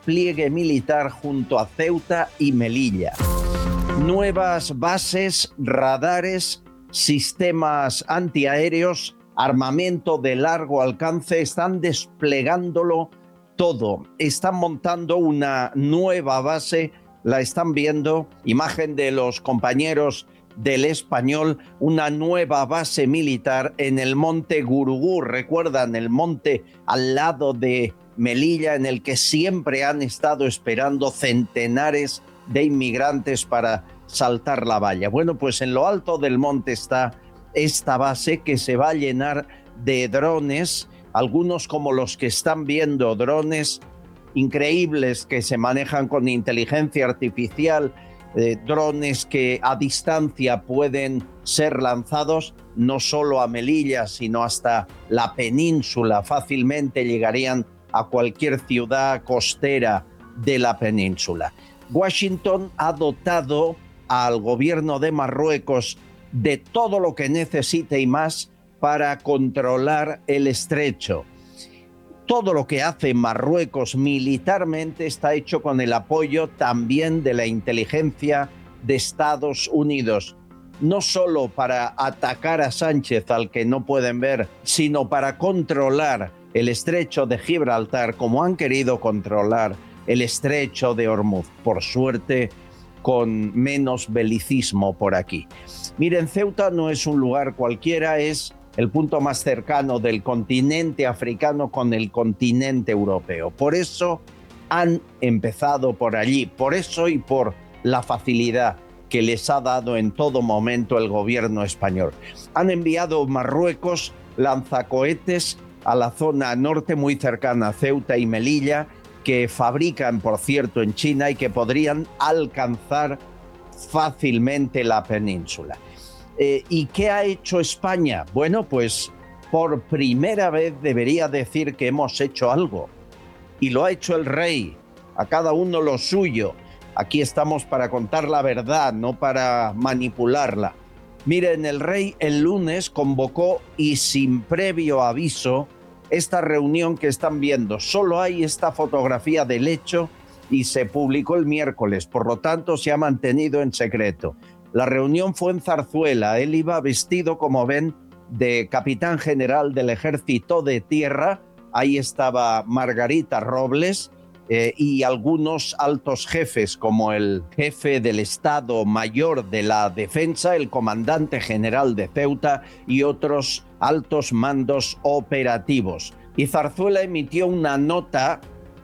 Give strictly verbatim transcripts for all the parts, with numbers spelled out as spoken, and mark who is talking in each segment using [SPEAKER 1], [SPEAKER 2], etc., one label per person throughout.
[SPEAKER 1] despliegue militar junto a Ceuta y Melilla. Nuevas bases, radares, sistemas antiaéreos, armamento de largo alcance, están desplegándolo todo. Están montando una nueva base, la están viendo, imagen de los compañeros del Español, una nueva base militar en el monte Gurugú. Recuerdan el monte al lado de Melilla, en el que siempre han estado esperando centenares de inmigrantes para saltar la valla. Bueno, pues en lo alto del monte está esta base que se va a llenar de drones, algunos como los que están viendo, drones increíbles que se manejan con inteligencia artificial, eh, drones que a distancia pueden ser lanzados no solo a Melilla, sino hasta la península. Fácilmente llegarían a cualquier ciudad costera de la península. Washington ha dotado al gobierno de Marruecos de todo lo que necesite y más para controlar el estrecho. Todo lo que hace Marruecos militarmente está hecho con el apoyo también de la inteligencia de Estados Unidos. No solo para atacar a Sánchez, al que no pueden ver, sino para controlar el estrecho de Gibraltar, como han querido controlar el estrecho de Hormuz. Por suerte, con menos belicismo por aquí. Miren, Ceuta no es un lugar cualquiera, es el punto más cercano del continente africano con el continente europeo. Por eso han empezado por allí, por eso y por la facilidad que les ha dado en todo momento el gobierno español. Han enviado Marruecos lanzacohetes a la zona norte, muy cercana a Ceuta y Melilla, que fabrican, por cierto, en China y que podrían alcanzar fácilmente la península. Eh, ¿Y qué ha hecho España? Bueno, pues por primera vez debería decir que hemos hecho algo. Y lo ha hecho el rey, a cada uno lo suyo. Aquí estamos para contar la verdad, no para manipularla. Miren, el rey el lunes convocó y sin previo aviso esta reunión que están viendo. Solo hay esta fotografía del hecho y se publicó el miércoles, por lo tanto se ha mantenido en secreto. La reunión fue en Zarzuela. Él iba vestido, como ven, de capitán general del Ejército de Tierra. Ahí estaba Margarita Robles eh, y algunos altos jefes, como el jefe del Estado Mayor de la Defensa, el comandante general de Ceuta y otros altos mandos operativos. Y Zarzuela emitió una nota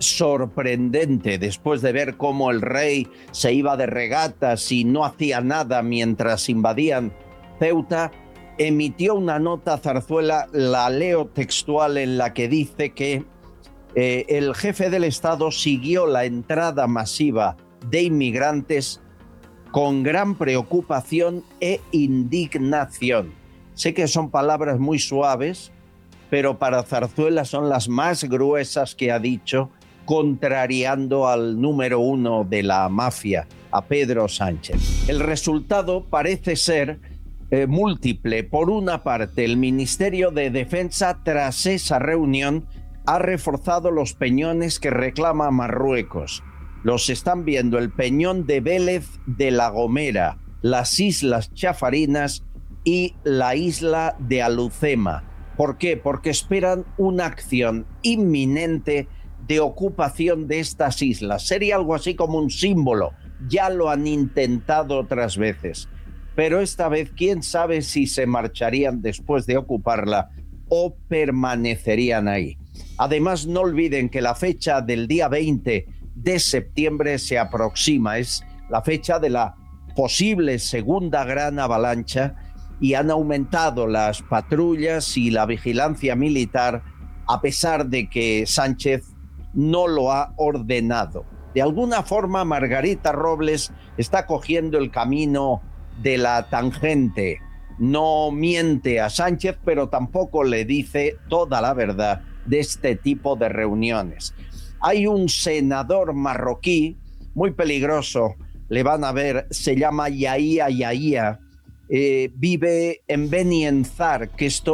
[SPEAKER 1] sorprendente después de ver cómo el rey se iba de regatas y no hacía nada mientras invadían Ceuta. Emitió una nota Zarzuela, la leo textual, en la que dice que eh, el jefe del Estado siguió la entrada masiva de inmigrantes con gran preocupación e indignación. Sé que son palabras muy suaves, pero para Zarzuela son las más gruesas que ha dicho, contrariando al número uno de la mafia, a Pedro Sánchez. El resultado parece ser eh, múltiple. Por una parte, el Ministerio de Defensa, tras esa reunión, ha reforzado los peñones que reclama Marruecos. Los están viendo: el peñón de Vélez de La Gomera, las Islas Chafarinas y la isla de Alucema. ¿Por qué? Porque esperan una acción inminente de ocupación de estas islas. Sería algo así como un símbolo. Ya lo han intentado otras veces. Pero esta vez, quién sabe si se marcharían después de ocuparla o permanecerían ahí. Además, no olviden que la fecha del día veinte de septiembre se aproxima. Es la fecha de la posible segunda gran avalancha y han aumentado las patrullas y la vigilancia militar a pesar de que Sánchez no lo ha ordenado. De alguna forma, Margarita Robles está cogiendo el camino de la tangente. No miente a Sánchez, pero tampoco le dice toda la verdad de este tipo de reuniones. Hay un senador marroquí muy peligroso, le van a ver, se llama Yahia Yahia, eh, vive en Beni Enzar, que esto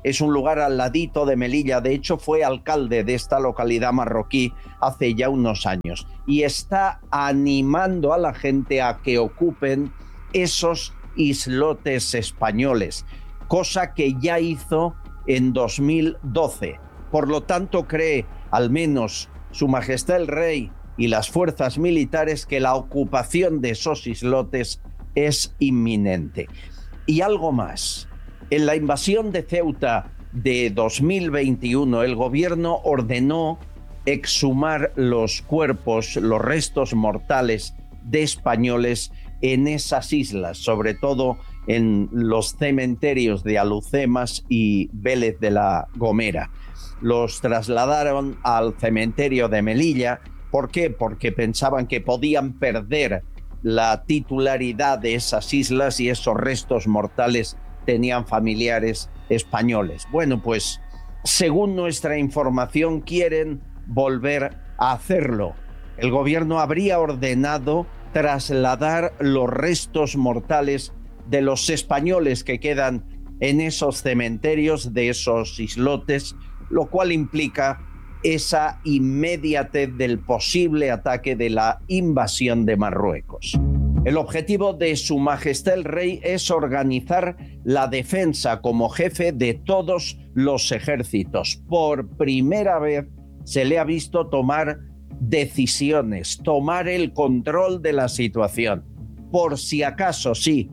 [SPEAKER 1] es un lugar al ladito de Melilla. De hecho, fue alcalde de esta localidad marroquí hace ya unos años y está animando a la gente a que ocupen esos islotes españoles, cosa que ya hizo en dos mil doce. Por lo tanto, cree, al menos Su Majestad el Rey y las fuerzas militares, que la ocupación de esos islotes es inminente. Y algo más. En la invasión de Ceuta de dos mil veintiuno, el gobierno ordenó exhumar los cuerpos, los restos mortales de españoles en esas islas, sobre todo en los cementerios de Alucemas y Vélez de la Gomera. Los trasladaron al cementerio de Melilla. ¿Por qué? Porque pensaban que podían perder la titularidad de esas islas y esos restos mortales tenían familiares españoles. Bueno, pues según nuestra información quieren volver a hacerlo. El gobierno habría ordenado trasladar los restos mortales de los españoles que quedan en esos cementerios, de esos islotes, lo cual implica esa inmediatez del posible ataque de la invasión de Marruecos. El objetivo de Su Majestad el Rey es organizar la defensa como jefe de todos los ejércitos. Por primera vez se le ha visto tomar decisiones, tomar el control de la situación. Por si acaso, sí,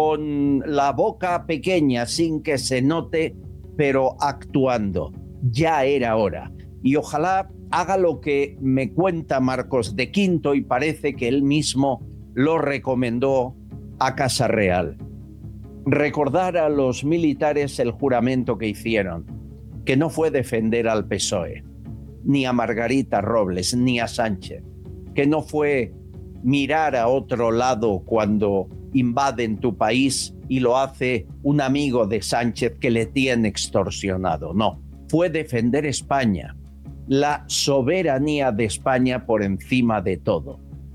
[SPEAKER 1] con la boca pequeña, sin que se note, pero actuando. Ya era hora. Y ojalá haga lo que me cuenta Marcos de Quinto, y parece que él mismo lo recomendó a Casa Real. Recordar a los militares el juramento que hicieron, que no fue defender al P S O E, ni a Margarita Robles, ni a Sánchez, que no fue mirar a otro lado cuando invaden tu país y lo hace un amigo de Sánchez que le tiene extorsionado. No, fue defender España, la soberanía de España por encima de todo.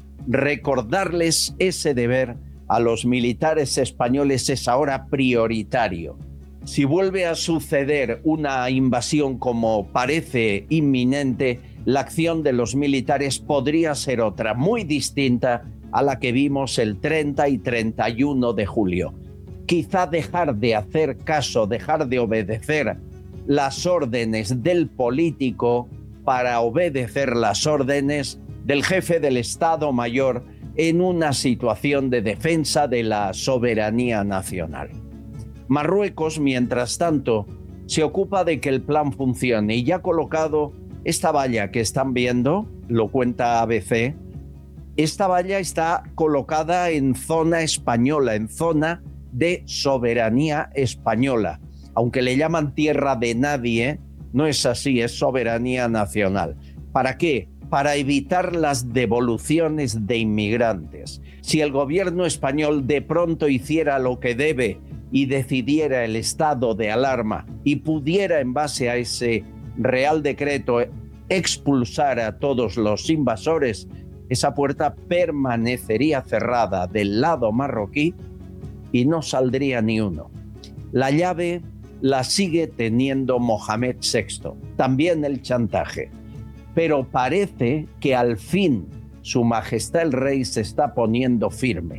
[SPEAKER 1] Recordarles ese deber a los militares españoles es ahora prioritario. Si vuelve a suceder una invasión como parece inminente, la acción de los militares podría ser otra, muy distinta a la que vimos el treinta y treinta y uno de julio. Quizá dejar de hacer caso, dejar de obedecer las órdenes del político para obedecer las órdenes del jefe del Estado Mayor en una situación de defensa de la soberanía nacional. Marruecos, mientras tanto, se ocupa de que el plan funcione y ya ha colocado esta valla que están viendo, lo cuenta A B C. Esta valla está colocada en zona española, en zona de soberanía española. Aunque le llaman tierra de nadie, no es así, es soberanía nacional. ¿Para qué? Para evitar las devoluciones de inmigrantes. Si el gobierno español de pronto hiciera lo que debe y decidiera el estado de alarma y pudiera, en base a ese Real Decreto, expulsar a todos los invasores, esa puerta permanecería cerrada del lado marroquí y no saldría ni uno. La llave la sigue teniendo Mohamed sexto, también el chantaje. Pero parece que al fin Su Majestad el Rey se está poniendo firme.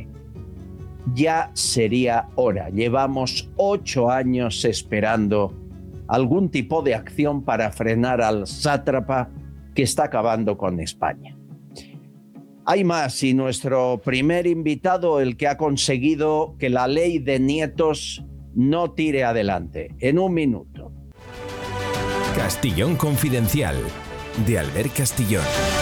[SPEAKER 1] Ya sería hora. Llevamos ocho años esperando algún tipo de acción para frenar al sátrapa que está acabando con España. Hay más, y nuestro primer invitado, el que ha conseguido que la ley de nietos no tire adelante. En un minuto.
[SPEAKER 2] Castillón Confidencial, de Albert Castillón.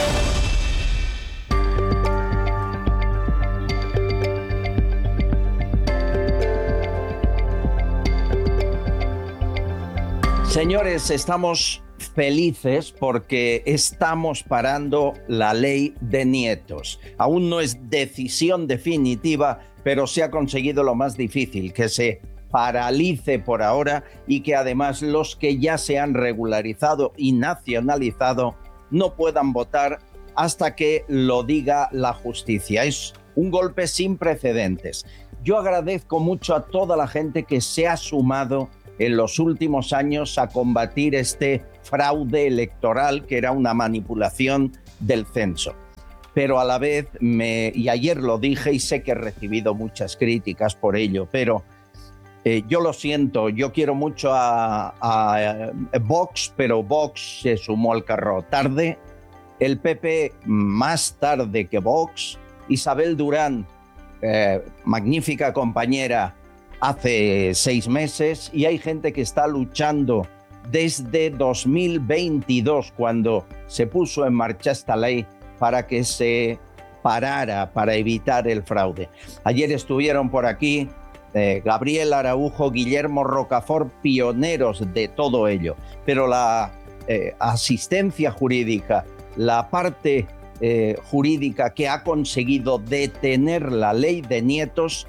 [SPEAKER 1] Señores, estamos felices porque estamos parando la ley de nietos. Aún no es decisión definitiva, pero se ha conseguido lo más difícil, que se paralice por ahora y que además los que ya se han regularizado y nacionalizado no puedan votar hasta que lo diga la justicia. Es un golpe sin precedentes. Yo agradezco mucho a toda la gente que se ha sumado en los últimos años a combatir este fraude electoral que era una manipulación del censo. Pero a la vez, me, y ayer lo dije y sé que he recibido muchas críticas por ello, pero eh, yo lo siento, yo quiero mucho a, a, a Vox, pero Vox se sumó al carro tarde, el P P más tarde que Vox, Isabel Durán, eh, magnífica compañera, hace seis meses, y hay gente que está luchando desde dos mil veintidós, cuando se puso en marcha esta ley, para que se parara, para evitar el fraude. Ayer estuvieron por aquí eh, Gabriel Araujo, Guillermo Rocafort, pioneros de todo ello. Pero la eh, asistencia jurídica, la parte eh, jurídica que ha conseguido detener la ley de nietos,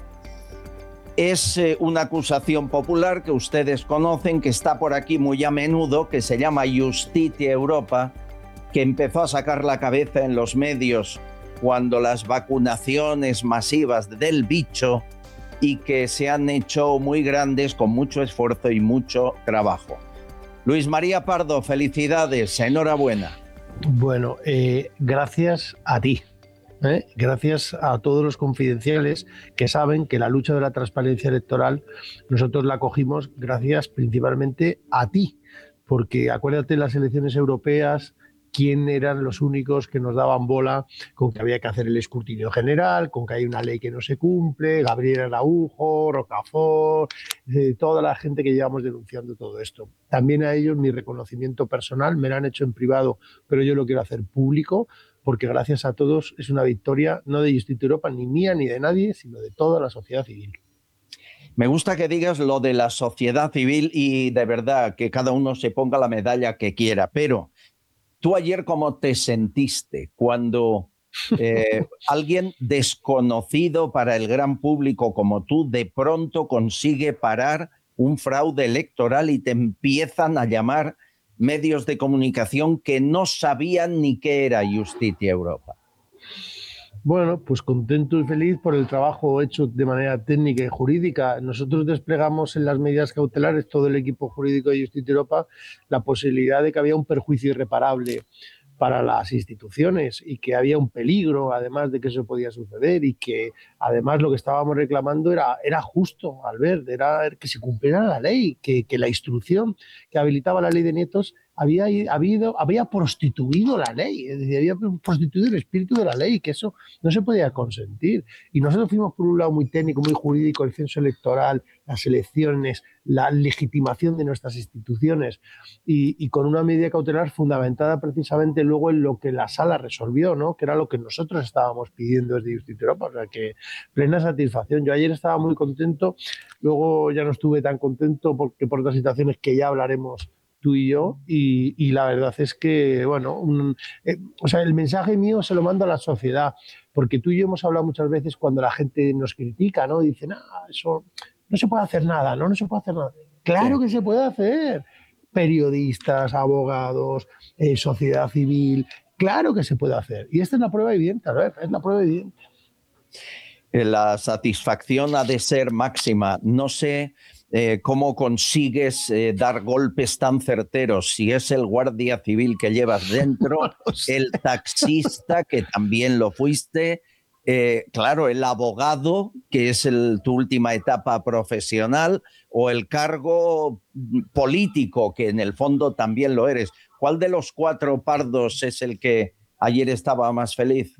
[SPEAKER 1] es eh, una acusación popular que ustedes conocen, que está por aquí muy a menudo, que se llama Justitia Europa, que empezó a sacar la cabeza en los medios cuando las vacunaciones masivas del bicho, y que se han hecho muy grandes con mucho esfuerzo y mucho trabajo. Luis María Pardo, felicidades, enhorabuena.
[SPEAKER 3] Bueno, eh, gracias a ti. ¿Eh? Gracias a todos los confidenciales que saben que la lucha de la transparencia electoral nosotros la cogimos gracias principalmente a ti, porque acuérdate las elecciones europeas, quién eran los únicos que nos daban bola con que había que hacer el escrutinio general, con que hay una ley que no se cumple, Gabriel Araujo, Rocafort, eh, toda la gente que llevamos denunciando todo esto. También a ellos mi reconocimiento personal, me lo han hecho en privado, pero yo lo quiero hacer público, porque gracias a todos es una victoria no de Justitia Europa, ni mía ni de nadie, sino de toda la sociedad civil.
[SPEAKER 1] Me gusta que digas lo de la sociedad civil y de verdad que cada uno se ponga la medalla que quiera, pero ¿tú ayer cómo te sentiste cuando eh, alguien desconocido para el gran público como tú de pronto consigue parar un fraude electoral y te empiezan a llamar medios de comunicación que no sabían ni qué era Justitia Europa?
[SPEAKER 3] Bueno, pues contento y feliz por el trabajo hecho de manera técnica y jurídica. Nosotros desplegamos en las medidas cautelares, todo el equipo jurídico de Justitia Europa, la posibilidad de que había un perjuicio irreparable para las instituciones y que había un peligro, además de que eso podía suceder, y que además lo que estábamos reclamando era, era justo, Albert, era que se cumpliera la ley, que, que la instrucción que habilitaba la ley de nietos había, habido, había prostituido la ley, es decir, había prostituido el espíritu de la ley, que eso no se podía consentir. Y nosotros fuimos por un lado muy técnico, muy jurídico, el censo electoral, las elecciones, la legitimación de nuestras instituciones, y, y con una medida cautelar fundamentada precisamente luego en lo que la sala resolvió, ¿no? Que era lo que nosotros estábamos pidiendo desde Justitia Europa, o sea que plena satisfacción. Yo ayer estaba muy contento, luego ya no estuve tan contento porque por otras situaciones que ya hablaremos tú y yo, y, y la verdad es que, bueno, un, eh, o sea, el mensaje mío se lo mando a la sociedad, porque tú y yo hemos hablado muchas veces cuando la gente nos critica, ¿no? Y dicen, ah, eso no se puede hacer nada, no, no se puede hacer nada. Claro sí que se puede hacer. Periodistas, abogados, eh, sociedad civil, claro que se puede hacer. Y esta es la prueba evidente, ¿verdad? Es la prueba evidente.
[SPEAKER 1] La satisfacción ha de ser máxima. No sé eh, cómo consigues eh, dar golpes tan certeros, si es el guardia civil que llevas dentro, no sé. El taxista, que también lo fuiste, eh, claro, el abogado, que es el, tu última etapa profesional, o el cargo político, que en el fondo también lo eres. ¿Cuál de los cuatro pardos es el que ayer estaba más feliz?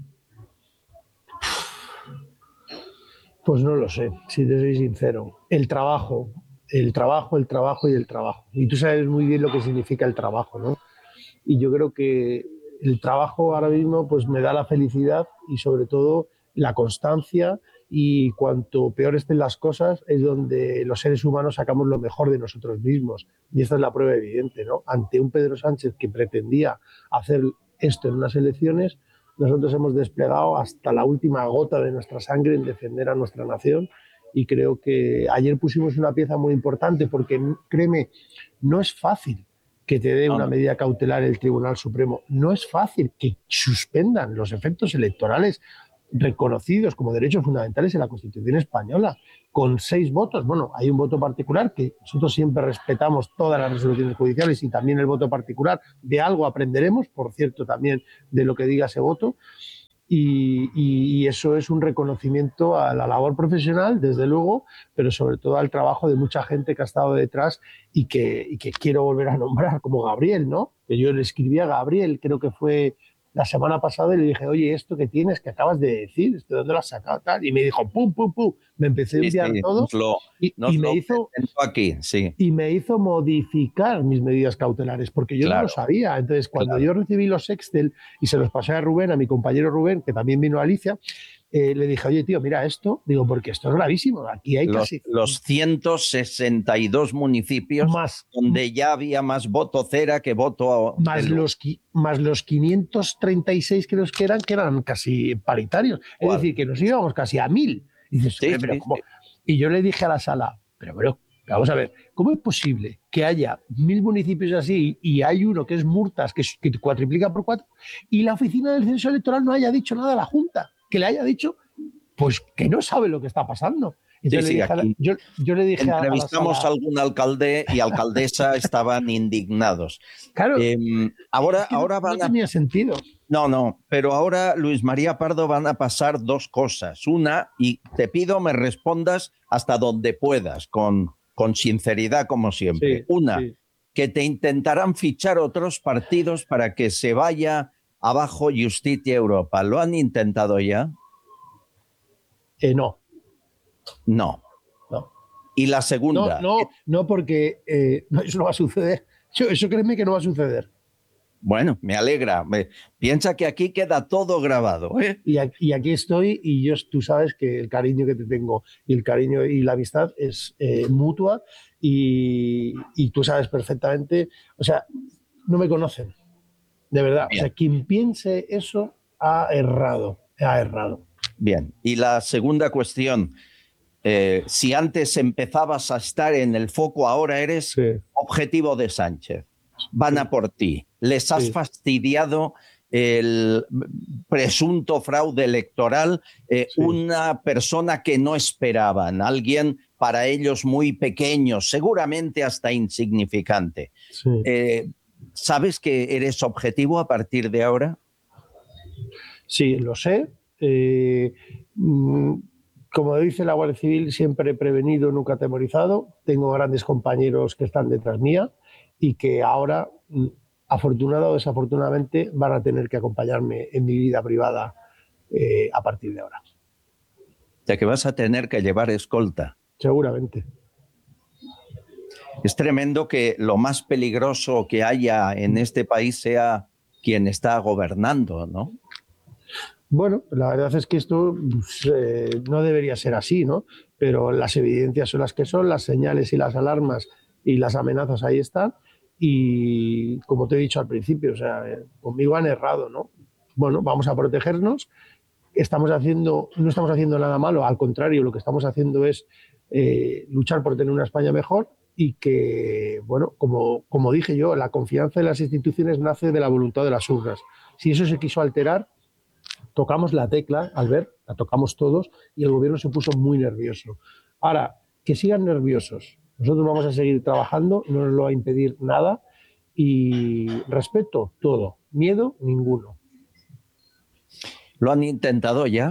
[SPEAKER 3] Pues no lo sé, si te soy sincero. El trabajo, el trabajo, el trabajo y el trabajo. Y tú sabes muy bien lo que significa el trabajo, ¿no? Y yo creo que el trabajo ahora mismo pues me da la felicidad y sobre todo la constancia, y cuanto peor estén las cosas es donde los seres humanos sacamos lo mejor de nosotros mismos. Y esta es la prueba evidente, ¿no? Ante un Pedro Sánchez que pretendía hacer esto en unas elecciones, nosotros hemos desplegado hasta la última gota de nuestra sangre en defender a nuestra nación, y creo que ayer pusimos una pieza muy importante, porque créeme, no es fácil que te dé una medida cautelar el Tribunal Supremo, no es fácil que suspendan los efectos electorales reconocidos como derechos fundamentales en la Constitución española, con seis votos. Bueno, hay un voto particular que nosotros siempre respetamos todas las resoluciones judiciales y también el voto particular. De algo aprenderemos, por cierto, también de lo que diga ese voto. Y, y, y eso es un reconocimiento a la labor profesional, desde luego, pero sobre todo al trabajo de mucha gente que ha estado detrás y que, y que quiero volver a nombrar, como Gabriel, ¿no? Que yo le escribí a Gabriel, creo que fue la semana pasada, y le dije, oye, esto que tienes, que acabas de decir, ¿de dónde lo has sacado? Tal? Y me dijo, pum, pum, pum. Me empecé a enviar
[SPEAKER 1] sí, sí,
[SPEAKER 3] todo
[SPEAKER 1] nos lo,
[SPEAKER 3] y,
[SPEAKER 1] nos
[SPEAKER 3] y, me
[SPEAKER 1] lo
[SPEAKER 3] hizo,
[SPEAKER 1] aquí, sí.
[SPEAKER 3] y me hizo modificar mis medidas cautelares, porque yo
[SPEAKER 1] Claro,
[SPEAKER 3] no lo sabía. Entonces, cuando
[SPEAKER 1] claro.
[SPEAKER 3] yo recibí los Excel y se los pasé a Rubén, a mi compañero Rubén, que también vino a Alicia, eh, le dije, oye, tío, mira esto, digo, porque esto es gravísimo. Aquí hay
[SPEAKER 1] Los,
[SPEAKER 3] casi...
[SPEAKER 1] los ciento sesenta y dos municipios
[SPEAKER 3] más,
[SPEAKER 1] donde ya había más voto cera que voto...
[SPEAKER 3] más los, más los quinientos treinta y seis creo que eran, que eran casi paritarios. Es decir, que nos íbamos casi a mil. Y dices,
[SPEAKER 1] Sí,
[SPEAKER 3] pero
[SPEAKER 1] sí,
[SPEAKER 3] ¿cómo?
[SPEAKER 1] sí.
[SPEAKER 3] Y yo le dije a la sala, pero, pero, vamos a ver, ¿cómo es posible que haya mil municipios así y hay uno que es Murtas, que, es, que cuatriplica por cuatro, y la oficina del censo electoral no haya dicho nada a la Junta? Que le haya dicho, pues que no sabe lo que está pasando. Entonces
[SPEAKER 1] Sí,
[SPEAKER 3] le
[SPEAKER 1] sí,
[SPEAKER 3] dije a la,
[SPEAKER 1] aquí
[SPEAKER 3] yo, yo le dije a, a la
[SPEAKER 1] entrevistamos
[SPEAKER 3] sala,
[SPEAKER 1] a algún alcalde y alcaldesa estaban indignados.
[SPEAKER 3] claro,
[SPEAKER 1] Eh, ahora,
[SPEAKER 3] es que no,
[SPEAKER 1] ahora van
[SPEAKER 3] no
[SPEAKER 1] a...
[SPEAKER 3] tenía sentido.
[SPEAKER 1] No, no, pero ahora, Luis María Pardo, van a pasar dos cosas. Una, y te pido me respondas hasta donde puedas, con, con sinceridad como siempre.
[SPEAKER 3] Sí,
[SPEAKER 1] Una,
[SPEAKER 3] sí.
[SPEAKER 1] que te intentarán fichar otros partidos para que se vaya abajo Justicia Europa. ¿Lo han intentado ya?
[SPEAKER 3] Eh, no,
[SPEAKER 1] No.
[SPEAKER 3] no.
[SPEAKER 1] Y la
[SPEAKER 3] No,
[SPEAKER 1] segunda...
[SPEAKER 3] no, no, porque eh, no, eso no va a suceder. Eso, eso créeme que no va a suceder.
[SPEAKER 1] Bueno, me alegra. Me, piensa que aquí queda todo grabado, ¿eh?
[SPEAKER 3] Y aquí, y aquí estoy y yo, tú sabes que el cariño que te tengo y el cariño y la amistad es eh, mutua y, y tú sabes perfectamente, o sea, no me conocen, de verdad.
[SPEAKER 1] Bien.
[SPEAKER 3] O sea, quien piense eso ha errado, ha errado.
[SPEAKER 1] Bien. Y la segunda cuestión, eh, si antes empezabas a estar en el foco, ahora eres
[SPEAKER 3] Sí.
[SPEAKER 1] objetivo de Sánchez. Van
[SPEAKER 3] Sí.
[SPEAKER 1] a por ti. Les has
[SPEAKER 3] Sí.
[SPEAKER 1] fastidiado el presunto fraude electoral, eh,
[SPEAKER 3] Sí.
[SPEAKER 1] una persona que no esperaban, alguien para ellos muy pequeño, seguramente hasta insignificante.
[SPEAKER 3] Sí.
[SPEAKER 1] Eh, ¿Sabes que eres objetivo a partir de ahora?
[SPEAKER 3] Sí, lo sé. Eh, como dice la Guardia Civil, siempre he prevenido, nunca atemorizado. Tengo grandes compañeros que están detrás mía y que ahora, afortunado o desafortunadamente, van a tener que acompañarme en mi vida privada eh, a partir de ahora.
[SPEAKER 1] O sea, que vas a tener que llevar escolta.
[SPEAKER 3] Seguramente.
[SPEAKER 1] Es tremendo que lo más peligroso que haya en este país sea quien está gobernando, ¿no?
[SPEAKER 3] Bueno, la verdad es que esto pues, eh, no debería ser así, ¿no? Pero las evidencias son las que son, las señales y las alarmas y las amenazas ahí están. Y como te he dicho al principio, o sea, eh, conmigo han errado, ¿no? Bueno, vamos a protegernos. Estamos haciendo, no estamos haciendo nada malo, al contrario, lo que estamos haciendo es eh, luchar por tener una España mejor y que, bueno, como, como dije yo, la confianza en las instituciones nace de la voluntad de las urnas. Si eso se quiso alterar, tocamos la tecla, Albert, la tocamos todos y el gobierno se puso muy nervioso. Ahora, que sigan nerviosos. Nosotros vamos a seguir trabajando, no nos lo va a impedir nada y respeto todo, miedo ninguno.
[SPEAKER 1] ¿Lo han intentado ya?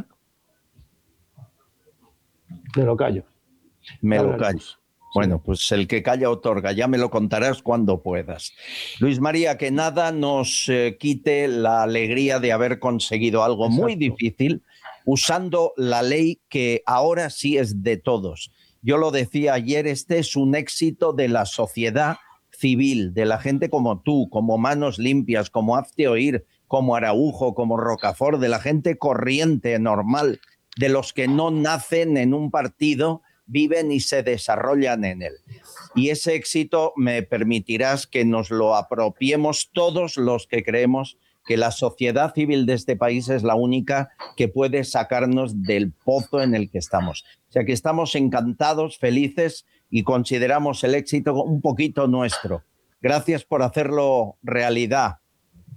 [SPEAKER 3] Me lo callo.
[SPEAKER 1] Me lo callo. Bueno, pues el que calla otorga, ya me lo contarás cuando puedas. Luis María, que nada nos eh, quite la alegría de haber conseguido algo
[SPEAKER 3] Exacto.
[SPEAKER 1] muy difícil usando la ley que ahora sí es de todos. Yo lo decía ayer, este es un éxito de la sociedad civil, de la gente como tú, como Manos Limpias, como Hazte Oír, como Araujo, como Rocafort, de la gente corriente, normal, de los que no nacen en un partido, viven y se desarrollan en él. Y ese éxito me permitirás que nos lo apropiemos todos los que creemos que la sociedad civil de este país es la única que puede sacarnos del pozo en el que estamos. O sea que estamos encantados, felices y consideramos el éxito un poquito nuestro. Gracias por hacerlo realidad.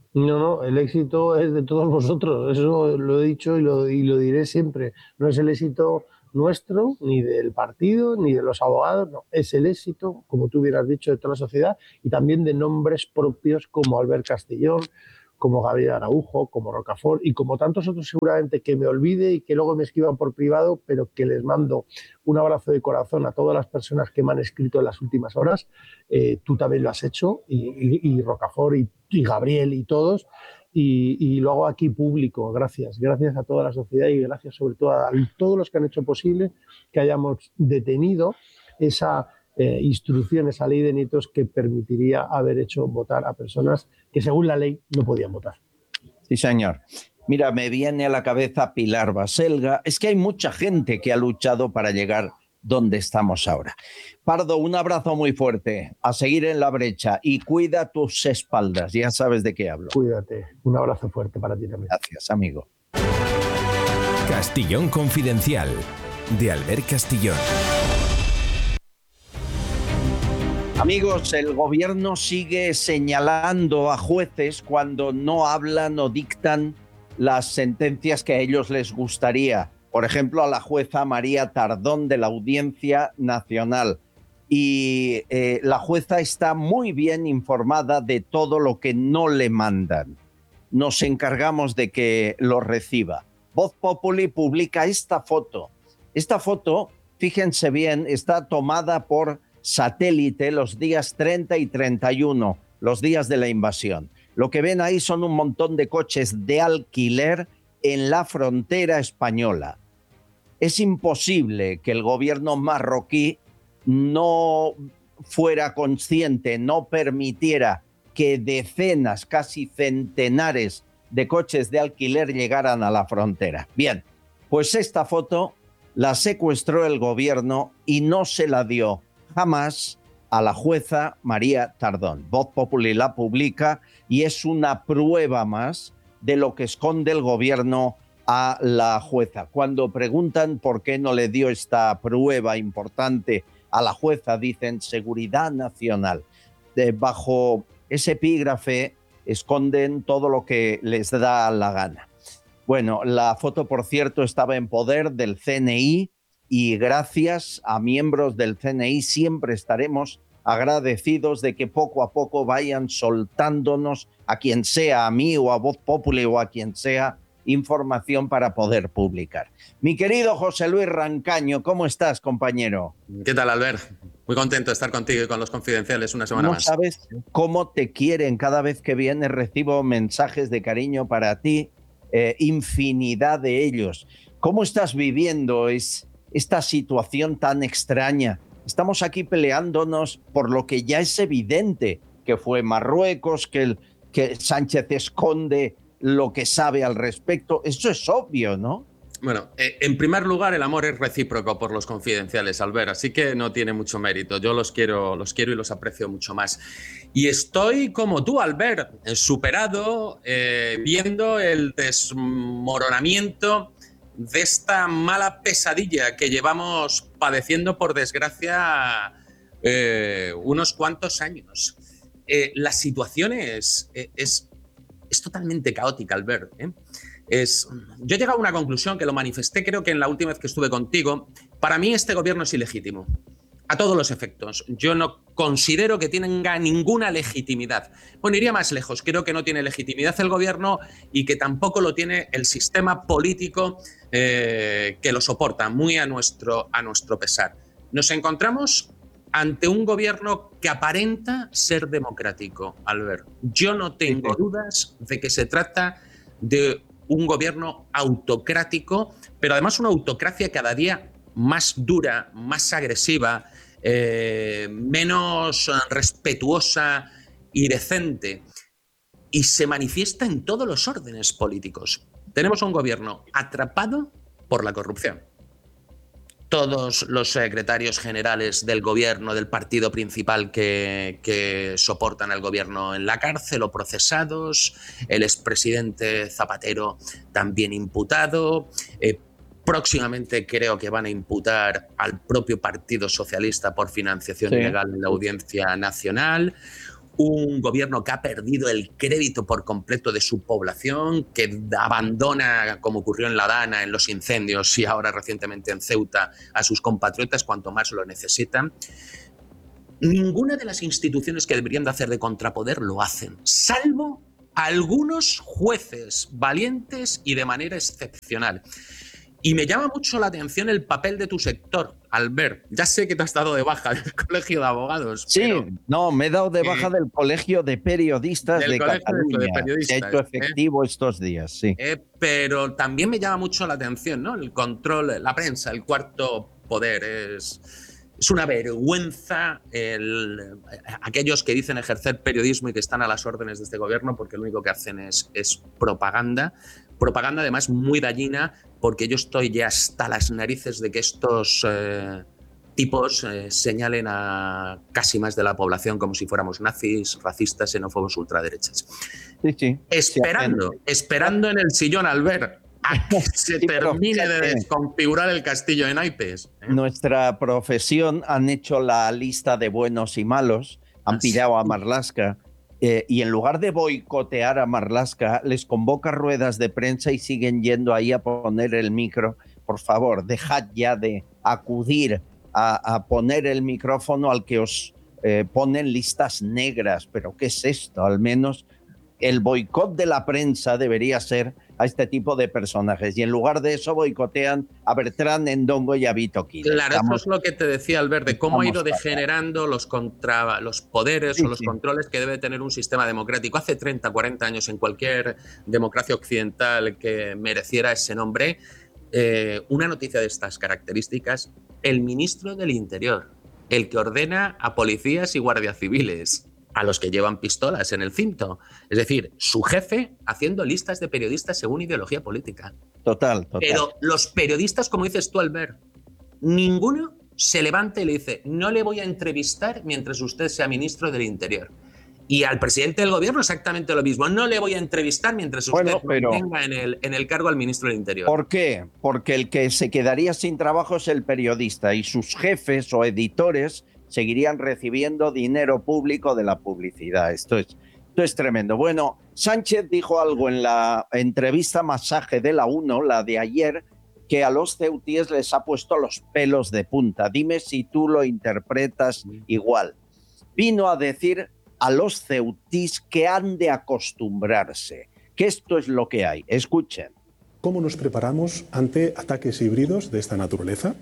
[SPEAKER 3] No, no, el éxito es de todos vosotros, eso lo he dicho y lo, y lo diré siempre. No es el éxito nuestro, ni del partido, ni de los abogados, no, es el éxito, como tú hubieras dicho, de toda la sociedad y también de nombres propios como Albert Castillón, como Gabriel Araujo, como Rocafort y como tantos otros seguramente que me olvide y que luego me escriban por privado, pero que les mando un abrazo de corazón a todas las personas que me han escrito en las últimas horas. Eh, tú también lo has hecho y, y, y Rocafort y, y Gabriel y todos. Y, y lo hago aquí público, gracias, gracias a toda la sociedad y gracias sobre todo a todos los que han hecho posible que hayamos detenido esa eh, instrucción, esa ley de nietos que permitiría haber hecho votar a personas que según la ley no podían votar.
[SPEAKER 1] Sí, señor. Mira, me viene a la cabeza Pilar Baselga. Es que hay mucha gente que ha luchado para llegar donde estamos ahora. Pardo, un abrazo muy fuerte, a seguir en la brecha y cuida tus espaldas, ya sabes de qué hablo.
[SPEAKER 3] Cuídate, un abrazo fuerte para ti también.
[SPEAKER 1] Gracias, amigo.
[SPEAKER 2] Castillón Confidencial, de Albert Castillón.
[SPEAKER 1] Amigos, el gobierno sigue señalando a jueces cuando no hablan o dictan las sentencias que a ellos les gustaría. Por ejemplo, a la jueza María Tardón de la Audiencia Nacional. Y eh, la jueza está muy bien informada de todo lo que no le mandan. Nos encargamos de que lo reciba. Voz Populi publica esta foto. Esta foto, fíjense bien, está tomada por satélite los días treinta y treinta y uno, los días de la invasión. Lo que ven ahí son un montón de coches de alquiler en la frontera española. Es imposible que el gobierno marroquí no fuera consciente, no permitiera que decenas, casi centenares de coches de alquiler llegaran a la frontera. Bien, pues esta foto la secuestró el gobierno y no se la dio jamás a la jueza María Tardón. Voz Populi la publica y es una prueba más de lo que esconde el gobierno a la jueza. Cuando preguntan por qué no le dio esta prueba importante a la jueza, dicen seguridad nacional. De, bajo ese epígrafe esconden todo lo que les da la gana. Bueno, la foto, por cierto, estaba en poder del C N I y gracias a miembros del C N I siempre estaremos agradecidos de que poco a poco vayan soltándonos, a quien sea, a mí o a Voz Populi o a quien sea, información para poder publicar. Mi querido José Luis Rancaño, ¿cómo estás, compañero?
[SPEAKER 4] ¿Qué tal, Albert? Muy contento de estar contigo y con los confidenciales una semana
[SPEAKER 1] no
[SPEAKER 4] más.
[SPEAKER 1] No sabes cómo te quieren. Cada vez que vienes recibo mensajes de cariño para ti, eh, infinidad de ellos. ¿Cómo estás viviendo es, esta situación tan extraña? Estamos aquí peleándonos por lo que ya es evidente, que fue Marruecos, que, el, que Sánchez esconde lo que sabe al respecto. Eso es obvio, ¿no?
[SPEAKER 4] Bueno, eh, en primer lugar, el amor es recíproco por los confidenciales, Albert, así que no tiene mucho mérito. Yo los quiero, los quiero y los aprecio mucho más. Y estoy como tú, Albert, superado, eh, viendo el desmoronamiento de esta mala pesadilla que llevamos padeciendo, por desgracia, eh, unos cuantos años. Eh, la situación es, es, es totalmente caótica, Albert, ¿eh? Es, yo he llegado a una conclusión que lo manifesté creo que en la última vez que estuve contigo. Para mí este gobierno es ilegítimo, a todos los efectos. Yo no considero que tenga ninguna legitimidad. Bueno, iría más lejos. Creo que no tiene legitimidad el gobierno y que tampoco lo tiene el sistema político eh, que lo soporta, muy a nuestro, a nuestro pesar. Nos encontramos ante un gobierno que aparenta ser democrático, Albert. Yo no tengo dudas de que se trata de un gobierno autocrático, pero además una autocracia cada día más dura, más agresiva, eh, menos respetuosa y decente. Y se manifiesta en todos los órdenes políticos. Tenemos un gobierno atrapado por la corrupción. Todos los secretarios generales del gobierno, del partido principal que, que soportan al gobierno en la cárcel o procesados, el expresidente Zapatero también imputado, eh, próximamente creo que van a imputar al propio Partido Socialista por financiación sí. ilegal en la Audiencia Nacional. un gobierno que ha perdido el crédito por completo de su población, que abandona, como ocurrió en La Dana, en los incendios y ahora recientemente en Ceuta, a sus compatriotas cuanto más lo necesitan. Ninguna de las instituciones que deberían de hacer de contrapoder lo hacen, salvo algunos jueces valientes y de manera excepcional. Y me llama mucho la atención el papel de tu sector, Albert. Ya sé que te has dado de baja del Colegio de Abogados.
[SPEAKER 1] Sí,
[SPEAKER 4] pero,
[SPEAKER 1] no, me he dado de baja eh, del Colegio de Periodistas de Cataluña. De periodistas, Se ha hecho efectivo eh, estos días, sí.
[SPEAKER 4] Eh, pero también me llama mucho la atención, ¿no? El control, la prensa, el cuarto poder. Es, es una vergüenza el, aquellos que dicen ejercer periodismo y que están a las órdenes de este gobierno, porque lo único que hacen es, es propaganda. Propaganda además muy dañina, porque yo estoy ya hasta las narices de que estos eh, tipos eh, señalen a casi más de la población como si fuéramos nazis, racistas, xenófobos, ultraderechas.
[SPEAKER 1] Sí, sí.
[SPEAKER 4] Esperando, sí, esperando en el sillón, Albert, a que se sí, termine de desconfigurar el castillo de naipes. ¿eh?
[SPEAKER 1] Nuestra profesión han hecho la lista de buenos y malos, han Así. pillado a Marlaska. Eh, y en lugar de boicotear a Marlaska, les convoca ruedas de prensa y siguen yendo ahí a poner el micro. Por favor, dejad ya de acudir a, a poner el micrófono al que os eh, ponen listas negras. ¿Pero qué es esto? Al menos el boicot de la prensa debería ser a este tipo de personajes. Y en lugar de eso boicotean a Bertrán Endongo y a Vito Quiles.
[SPEAKER 4] Claro, estamos, eso es lo que te decía, Albert, de cómo ha ido degenerando los, contra, los poderes sí, o los sí. controles que debe tener un sistema democrático. Hace treinta, cuarenta años, en cualquier democracia occidental que mereciera ese nombre, eh, una noticia de estas características, el ministro del Interior, el que ordena a policías y guardias civiles, a los que llevan pistolas en el cinto. Es decir, su jefe haciendo listas de periodistas según ideología política.
[SPEAKER 1] Total, total.
[SPEAKER 4] Pero los periodistas, como dices tú, Albert, ninguno se levanta y le dice, no le voy a entrevistar mientras usted sea ministro del Interior. Y al presidente del gobierno exactamente lo mismo. No le voy a entrevistar mientras usted bueno, pero, tenga en el, en el cargo al ministro del Interior.
[SPEAKER 1] ¿Por qué? Porque el que se quedaría sin trabajo es el periodista y sus jefes o editores seguirían recibiendo dinero público de la publicidad. Esto es, esto es tremendo. Bueno, Sánchez dijo algo en la entrevista Masaje de la uno, la de ayer, que a los ceutíes les ha puesto los pelos de punta. Dime si tú lo interpretas igual. Vino a decir a los ceutís que han de acostumbrarse, que esto es lo que hay. Escuchen.
[SPEAKER 5] ¿Cómo nos preparamos ante ataques híbridos de esta naturaleza?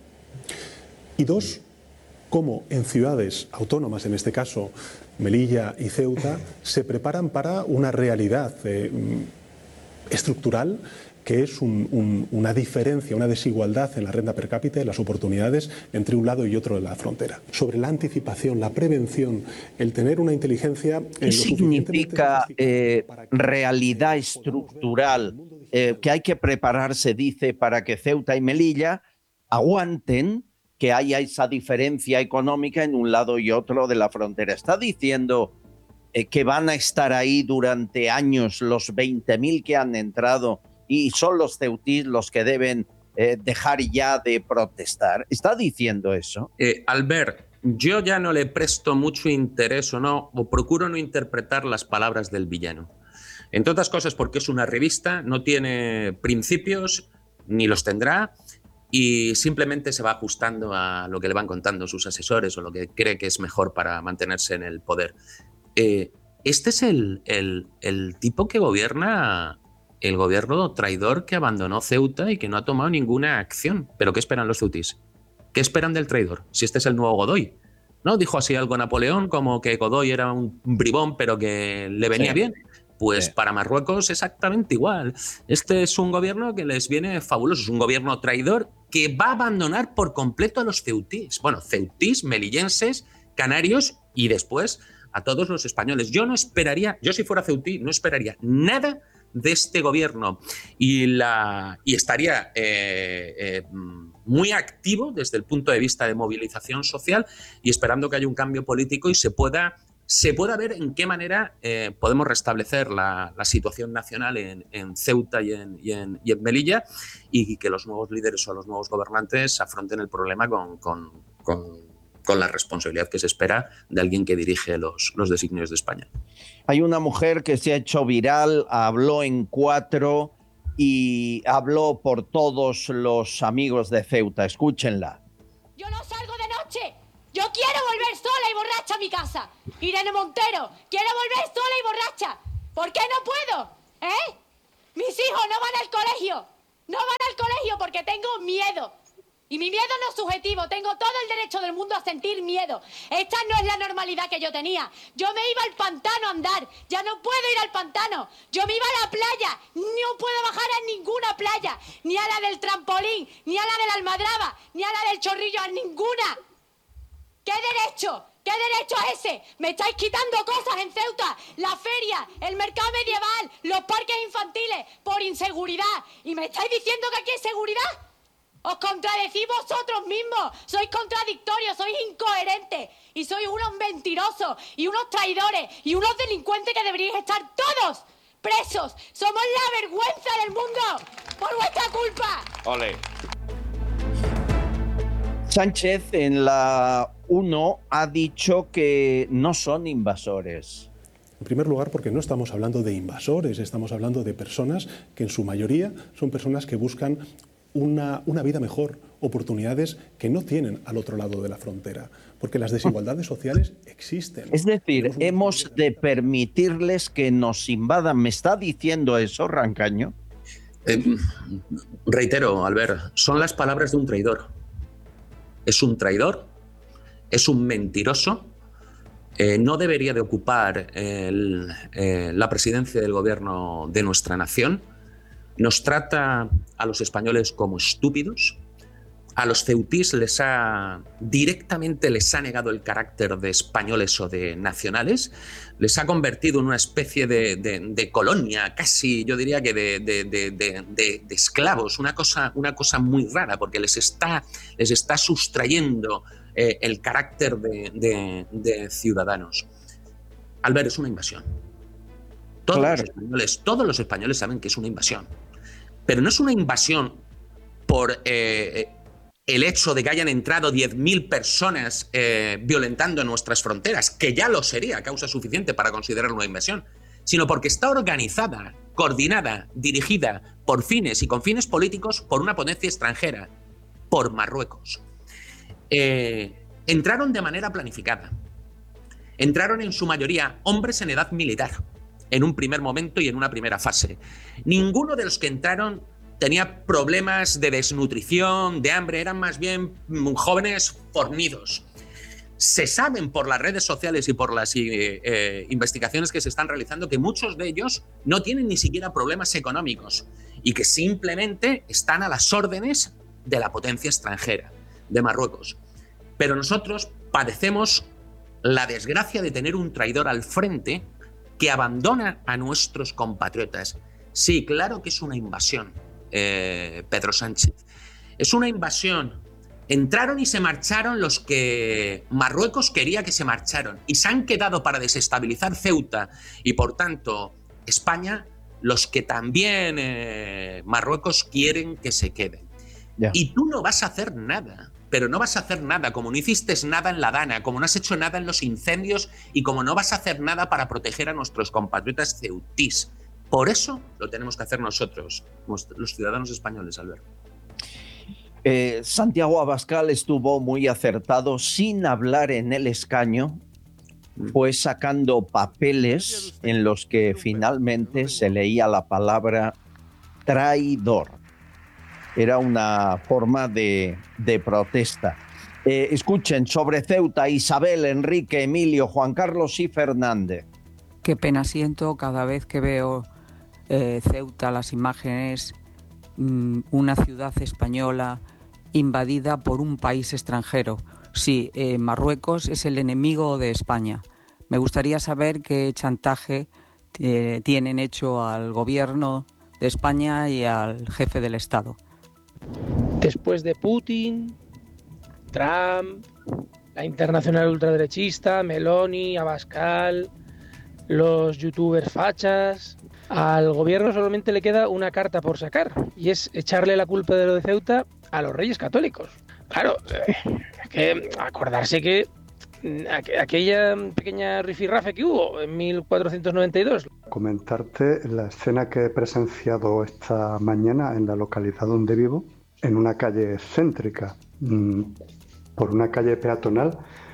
[SPEAKER 5] Y dos, cómo en ciudades autónomas, en este caso Melilla y Ceuta, se preparan para una realidad eh, estructural que es un, un, una diferencia, una desigualdad en la renta per cápita y las oportunidades entre un lado y otro de la frontera. Sobre la anticipación, la prevención, el tener una inteligencia...
[SPEAKER 1] ¿Qué significa eh, realidad estructural? Eh, que hay que prepararse, dice, para que Ceuta y Melilla aguanten que haya esa diferencia económica en un lado y otro de la frontera. Está diciendo eh, que van a estar ahí durante años los veinte mil que han entrado y son los ceutís los que deben eh, dejar ya de protestar. ¿Está diciendo eso?
[SPEAKER 4] Eh, Albert, yo ya no le presto mucho interés o no, o procuro no interpretar las palabras del villano. Entre otras cosas porque es una revista, no tiene principios, ni los tendrá, y simplemente se va ajustando a lo que le van contando sus asesores o lo que cree que es mejor para mantenerse en el poder. Eh, este es el, el, el tipo que gobierna el gobierno traidor que abandonó Ceuta y que no ha tomado ninguna acción. ¿Pero qué esperan los ceutís? ¿Qué esperan del traidor? Si este es el nuevo Godoy. ¿No? Dijo así algo Napoleón, como que Godoy era un bribón pero que le venía sí. bien. Pues sí. Para Marruecos exactamente igual. Este es un gobierno que les viene fabuloso. Es un gobierno traidor que va a abandonar por completo a los ceutís. Bueno, ceutís, melillenses, canarios y después a todos los españoles. Yo no esperaría, yo si fuera ceutí, no esperaría nada de este gobierno y, la, y estaría eh, eh, muy activo desde el punto de vista de movilización social y esperando que haya un cambio político y se pueda, se pueda ver en qué manera eh, podemos restablecer la, la situación nacional en, en Ceuta y en, y, en, y en Melilla y que los nuevos líderes o los nuevos gobernantes afronten el problema con, con, con con la responsabilidad que se espera de alguien que dirige los, los designios de España.
[SPEAKER 1] Hay una mujer que se ha hecho viral, habló en cuatro y habló por todos los amigos de Ceuta. Escúchenla.
[SPEAKER 6] Yo no salgo de noche. Yo quiero volver sola y borracha a mi casa. Irene Montero, quiero volver sola y borracha. ¿Por qué no puedo? ¿Eh? Mis hijos no van al colegio. No van al colegio porque tengo miedo. Y mi miedo no es subjetivo. Tengo todo el derecho del mundo a sentir miedo. Esta no es la normalidad que yo tenía. Yo me iba al pantano a andar. Ya no puedo ir al pantano. Yo me iba a la playa. No puedo bajar a ninguna playa. Ni a la del trampolín, ni a la de la Almadraba, ni a la del Chorrillo, a ninguna. ¿Qué derecho? ¿Qué derecho es ese? Me estáis quitando cosas en Ceuta. La feria, el mercado medieval, los parques infantiles, por inseguridad. ¿Y me estáis diciendo que aquí hay seguridad? Os contradecís vosotros mismos. Sois contradictorios, sois incoherentes. Y sois unos mentirosos y unos traidores y unos delincuentes que deberíais estar todos presos. Somos la vergüenza del mundo por vuestra culpa.
[SPEAKER 7] Ole.
[SPEAKER 1] Sánchez en la uno ha dicho que no son invasores.
[SPEAKER 5] En primer lugar, porque no estamos hablando de invasores, estamos hablando de personas que en su mayoría son personas que buscan una, una vida mejor, oportunidades que no tienen al otro lado de la frontera, porque las desigualdades sociales existen.
[SPEAKER 1] Es decir, hemos de permitirles que nos invadan. ¿Me está diciendo eso, Rancaño?
[SPEAKER 4] Eh, reitero, Albert, son las palabras de un traidor. Es un traidor, es un mentiroso, eh, no debería de ocupar el, eh, la presidencia del gobierno de nuestra nación. Nos trata a los españoles como estúpidos. A los ceutís les ha directamente les ha negado el carácter de españoles o de nacionales. Les ha convertido en una especie de, de, de colonia, casi yo diría que de, de, de, de, de, de esclavos. Una cosa, una cosa muy rara, porque les está, les está sustrayendo eh, el carácter de, de, de ciudadanos. Albert, es una invasión. Todos, claro. los españoles, todos los españoles saben que es una invasión. Pero no es una invasión por eh, el hecho de que hayan entrado diez mil personas eh, violentando nuestras fronteras, que ya lo sería causa suficiente para considerarlo una invasión, sino porque está organizada, coordinada, dirigida por fines y con fines políticos por una potencia extranjera, por Marruecos. Eh, entraron de manera planificada. Entraron en su mayoría hombres en edad militar, en un primer momento y en una primera fase. Ninguno de los que entraron tenía problemas de desnutrición, de hambre, eran más bien jóvenes fornidos. Se saben por las redes sociales y por las eh, eh, investigaciones que se están realizando que muchos de ellos no tienen ni siquiera problemas económicos y que simplemente están a las órdenes de la potencia extranjera, de Marruecos. Pero nosotros padecemos la desgracia de tener un traidor al frente que abandona a nuestros compatriotas. Sí, claro que es una invasión, eh, Pedro Sánchez. Es una invasión. Entraron y se marcharon los que Marruecos quería que se marcharon y se han quedado para desestabilizar Ceuta y, por tanto, España, los que también eh, Marruecos quieren que se queden. Yeah. Y tú no vas a hacer nada. Pero no vas a hacer nada, como no hiciste nada en la Dana, como no has hecho nada en los incendios y como no vas a hacer nada para proteger a nuestros compatriotas ceutís. Por eso lo tenemos que hacer nosotros, los ciudadanos españoles, Albert.
[SPEAKER 1] Eh, Santiago Abascal estuvo muy acertado, sin hablar en el escaño, fue sacando papeles en los que finalmente se leía la palabra traidor. Era una forma de, de protesta. Eh, escuchen, sobre Ceuta, Isabel, Enrique, Emilio, Juan Carlos y Fernández.
[SPEAKER 8] Qué pena siento cada vez que veo eh, Ceuta, las imágenes, mmm, una ciudad española invadida por un país extranjero. Sí, eh, Marruecos es el enemigo de España. Me gustaría saber qué chantaje eh, tienen hecho al gobierno de España y al jefe del Estado.
[SPEAKER 9] Después de Putin, Trump, la internacional ultraderechista, Meloni, Abascal, los youtubers fachas, al gobierno solamente le queda una carta por sacar y es echarle la culpa de lo de Ceuta a los Reyes Católicos. Claro, es que acordarse que aquella pequeña rifirrafe que hubo en mil cuatrocientos noventa y dos.
[SPEAKER 7] Comentarte la escena que he presenciado esta mañana en la localidad donde vivo, en una calle céntrica, por una calle peatonal,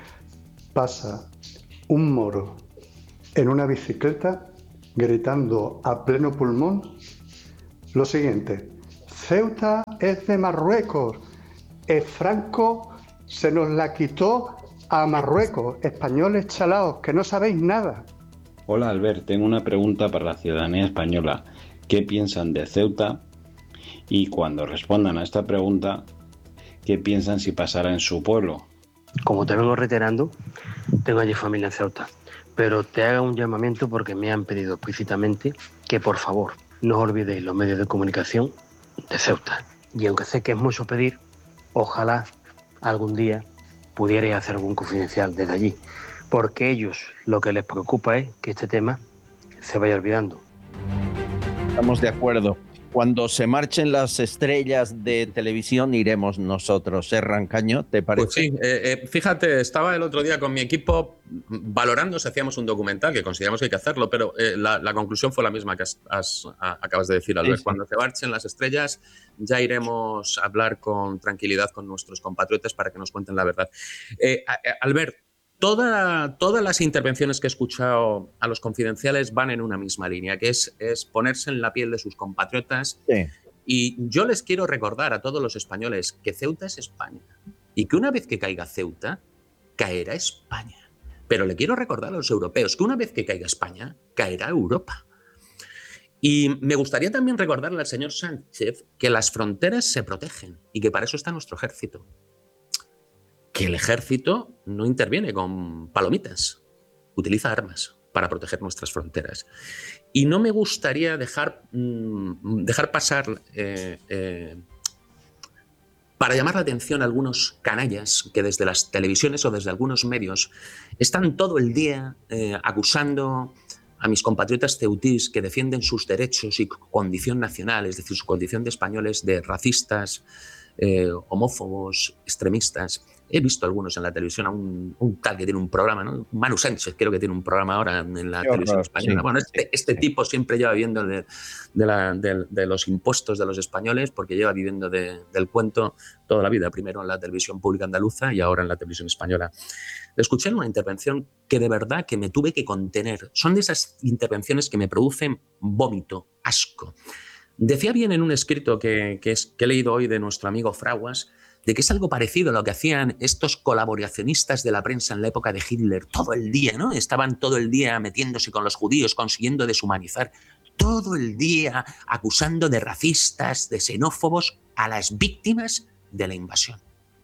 [SPEAKER 7] pasa un moro en una bicicleta gritando a pleno pulmón lo siguiente: Ceuta es de Marruecos, es Franco se nos la quitó a Marruecos, españoles chalaos, que no sabéis nada.
[SPEAKER 10] Hola Albert, tengo una pregunta para la ciudadanía española. ¿Qué piensan de Ceuta? Y cuando respondan a esta pregunta, ¿qué piensan si pasara en su pueblo?
[SPEAKER 11] Como te vengo reiterando, tengo allí familia en Ceuta, pero te hago un llamamiento porque me han pedido explícitamente que por favor no os olvidéis los medios de comunicación de Ceuta. Y aunque sé que es mucho pedir, ojalá algún día pudierais hacer algún confidencial desde allí, porque ellos lo que les preocupa es que este tema se vaya olvidando.
[SPEAKER 1] Estamos de acuerdo. Cuando se marchen las estrellas de televisión iremos nosotros, ¿eh, Rancaño? ¿Te parece?
[SPEAKER 4] Pues sí, eh, eh, fíjate, estaba el otro día con mi equipo valorando si hacíamos un documental, que consideramos que hay que hacerlo, pero eh, la, la conclusión fue la misma que has, has, a, acabas de decir, Albert. Sí, sí. Cuando se marchen las estrellas ya iremos a hablar con tranquilidad con nuestros compatriotas para que nos cuenten la verdad. Eh, Albert, Toda, todas las intervenciones que he escuchado a los confidenciales van en una misma línea, que es, es ponerse en la piel de sus compatriotas. Sí. Y yo les quiero recordar a todos los españoles que Ceuta es España y que una vez que caiga Ceuta, caerá España. Pero le quiero recordar a los europeos que una vez que caiga España, caerá Europa. Y me gustaría también recordarle al señor Sánchez que las fronteras se protegen y que para eso está nuestro ejército. Que el ejército no interviene con palomitas, utiliza armas para proteger nuestras fronteras. Y no me gustaría dejar, mmm, dejar pasar, eh, eh, para llamar la atención a algunos canallas que desde las televisiones o desde algunos medios están todo el día eh, acusando a mis compatriotas ceutís que defienden sus derechos y condición nacional, es decir, su condición de españoles, de racistas, eh, homófobos, extremistas. He visto algunos en la televisión, a un, un tal que tiene un programa, ¿no? Manu Sánchez, creo que tiene un programa ahora en la Qué televisión horror, española. Sí, bueno, este, este sí. tipo siempre lleva viviendo de, de, la, de, de los impuestos de los españoles, porque lleva viviendo de, del cuento toda la vida, primero en la televisión pública andaluza y ahora en la televisión española. Le escuché en una intervención que de verdad que me tuve que contener. Son de esas intervenciones que me producen vómito, asco. Decía bien en un escrito que, que, es, que he leído hoy de nuestro amigo Fraguas, de que es algo parecido a lo que hacían estos colaboracionistas de la prensa en la época de Hitler, todo el día, ¿no? Estaban todo el día metiéndose con los judíos, consiguiendo deshumanizar, todo el día acusando de racistas, de xenófobos a las víctimas de la invasión.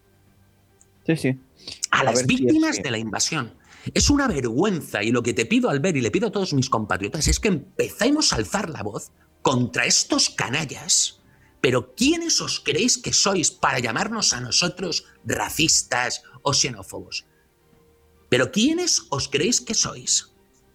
[SPEAKER 1] Sí, sí.
[SPEAKER 4] A, a las víctimas si es, de la invasión. Es una vergüenza, y lo que te pido, Albert, y le pido a todos mis compatriotas, es que empecemos a alzar la voz contra estos canallas. Pero ¿quiénes os creéis que sois para llamarnos a nosotros racistas o xenófobos? ¿Pero quiénes os creéis que sois?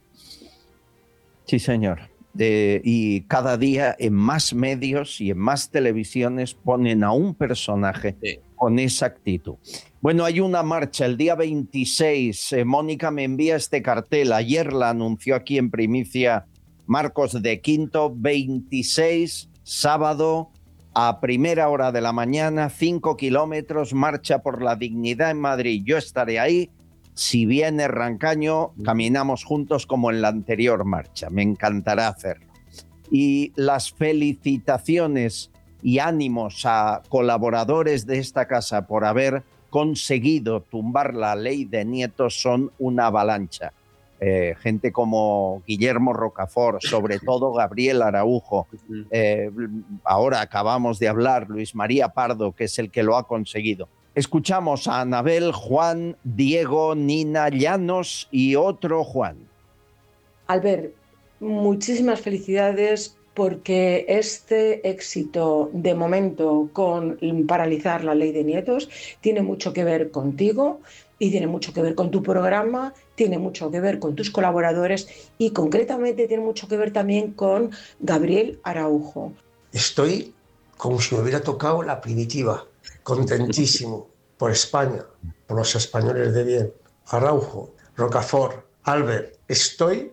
[SPEAKER 1] Sí, señor. Eh, y cada día en más medios y en más televisiones ponen a un personaje sí. con esa actitud. Bueno, hay una marcha el día veintiséis. Eh, Mónica me envía este cartel. Ayer la anunció aquí en primicia Marcos de Quinto. veintiséis, sábado, a primera hora de la mañana, cinco kilómetros, marcha por la dignidad en Madrid. Yo estaré ahí. Si viene Rancaño, caminamos juntos como en la anterior marcha. Me encantará hacerlo. Y las felicitaciones y ánimos a colaboradores de esta casa por haber conseguido tumbar la ley de nietos son una avalancha. Eh, gente como Guillermo Rocafort, sobre todo Gabriel Araujo, eh, ahora acabamos de hablar, Luis María Pardo, que es el que lo ha conseguido. Escuchamos a Anabel, Juan, Diego, Nina, Llanos y otro Juan.
[SPEAKER 12] Albert, muchísimas felicidades porque este éxito de momento con paralizar la ley de nietos tiene mucho que ver contigo y tiene mucho que ver con tu programa, tiene mucho que ver con tus colaboradores y concretamente tiene mucho que ver también con Gabriel Araujo.
[SPEAKER 13] Estoy como si me hubiera tocado la primitiva, contentísimo. por España, por los españoles de bien, Araujo, Rocafort, Albert, estoy...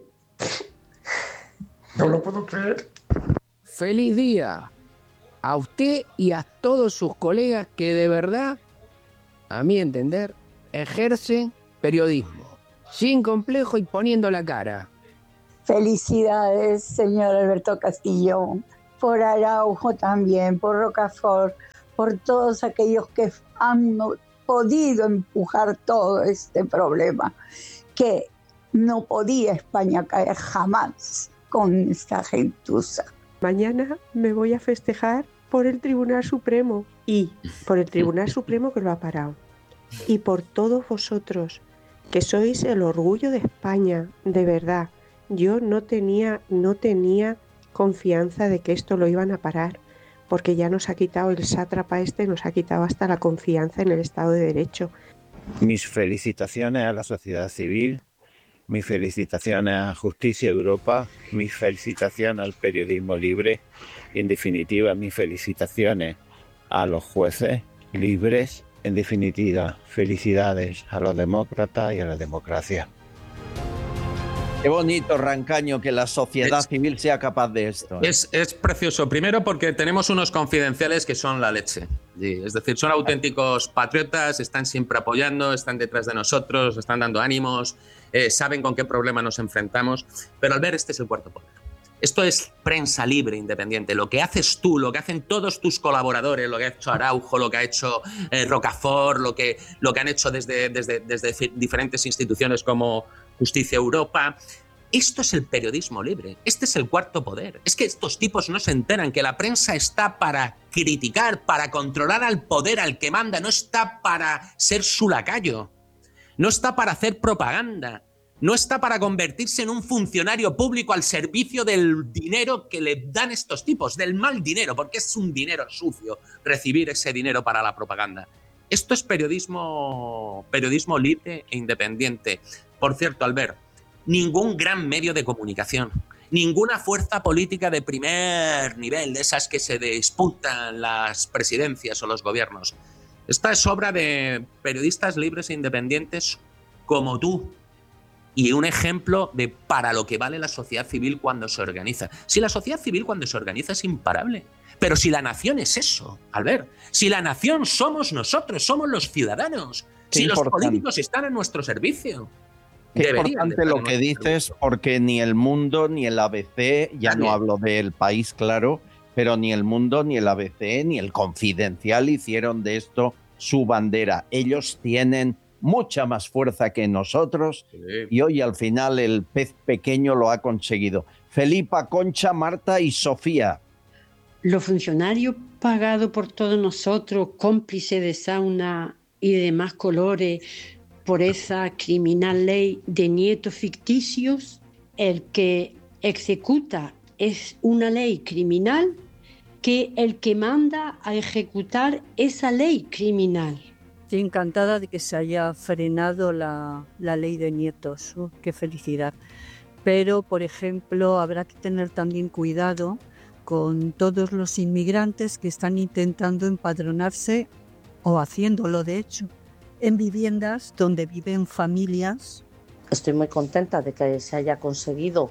[SPEAKER 13] no lo puedo creer.
[SPEAKER 14] ¡Feliz día! A usted y a todos sus colegas que de verdad, a mi entender, ejercen periodismo, sin complejo y poniendo la cara.
[SPEAKER 15] Felicidades, señor Alberto Castillón, por Araujo también, por Rocafort, por todos aquellos que han podido empujar todo este problema, que no podía España caer jamás con esta gentuza.
[SPEAKER 16] Mañana me voy a festejar por el Tribunal Supremo y por el Tribunal Supremo que lo ha parado y por todos vosotros que sois el orgullo de España, de verdad. Yo no tenía, no tenía confianza de que esto lo iban a parar, porque ya nos ha quitado el sátrapa este, nos ha quitado hasta la confianza en el Estado de Derecho.
[SPEAKER 17] Mis felicitaciones a la sociedad civil, mis felicitaciones a Justicia Europa, mis felicitaciones al periodismo libre y, en definitiva, mis felicitaciones a los jueces libres. En definitiva, felicidades a los demócratas y a la democracia.
[SPEAKER 1] Qué bonito, Rancaño, que la sociedad
[SPEAKER 4] es,
[SPEAKER 1] civil sea capaz de esto. ¿eh?
[SPEAKER 4] Es, es precioso. Primero porque tenemos unos confidenciales que son la leche. Es decir, son auténticos patriotas, están siempre apoyando, están detrás de nosotros, están dando ánimos, eh, saben con qué problema nos enfrentamos. Pero al ver, este es el cuarto poder. Esto es prensa libre, independiente. Lo que haces tú, lo que hacen todos tus colaboradores, lo que ha hecho Araujo, lo que ha hecho eh, Rocafort, lo que, lo que han hecho desde, desde, desde diferentes instituciones como Justicia Europa. Esto es el periodismo libre. Este es el cuarto poder. Es que estos tipos no se enteran que la prensa está para criticar, para controlar al poder, al que manda. No está para ser su lacayo. No está para hacer propaganda. No está para convertirse en un funcionario público al servicio del dinero que le dan estos tipos, del mal dinero, porque es un dinero sucio recibir ese dinero para la propaganda. Esto es periodismo, periodismo libre e independiente. Por cierto, Albert, ningún gran medio de comunicación, ninguna fuerza política de primer nivel, de esas que se disputan las presidencias o los gobiernos. Esta es obra de periodistas libres e independientes como tú. Y un ejemplo de para lo que vale la sociedad civil cuando se organiza. Si la sociedad civil cuando se organiza es imparable. Pero si la nación es eso, Albert, si la nación somos nosotros, somos los ciudadanos, Qué si importante. Los políticos están a nuestro servicio.
[SPEAKER 1] Qué importante lo que dices, porque ni El Mundo ni el A B C, ya También. No hablo del País, claro, pero ni El Mundo, ni el A B C, ni el Confidencial hicieron de esto su bandera. Ellos tienen mucha más fuerza que nosotros sí. Y hoy al final el pez pequeño lo ha conseguido. Felipa, Concha, Marta y Sofía.
[SPEAKER 18] Los funcionarios pagados por todos nosotros, cómplices de sauna y de demás colores, por esa criminal ley de nietos ficticios, el que ejecuta es una ley criminal que el que manda a ejecutar esa ley criminal.
[SPEAKER 19] Estoy encantada de que se haya frenado la, la ley de nietos. Uh, ¡Qué felicidad! Pero, por ejemplo, habrá que tener también cuidado con todos los inmigrantes que están intentando empadronarse, o haciéndolo de hecho, en viviendas donde viven familias.
[SPEAKER 20] Estoy muy contenta de que se haya conseguido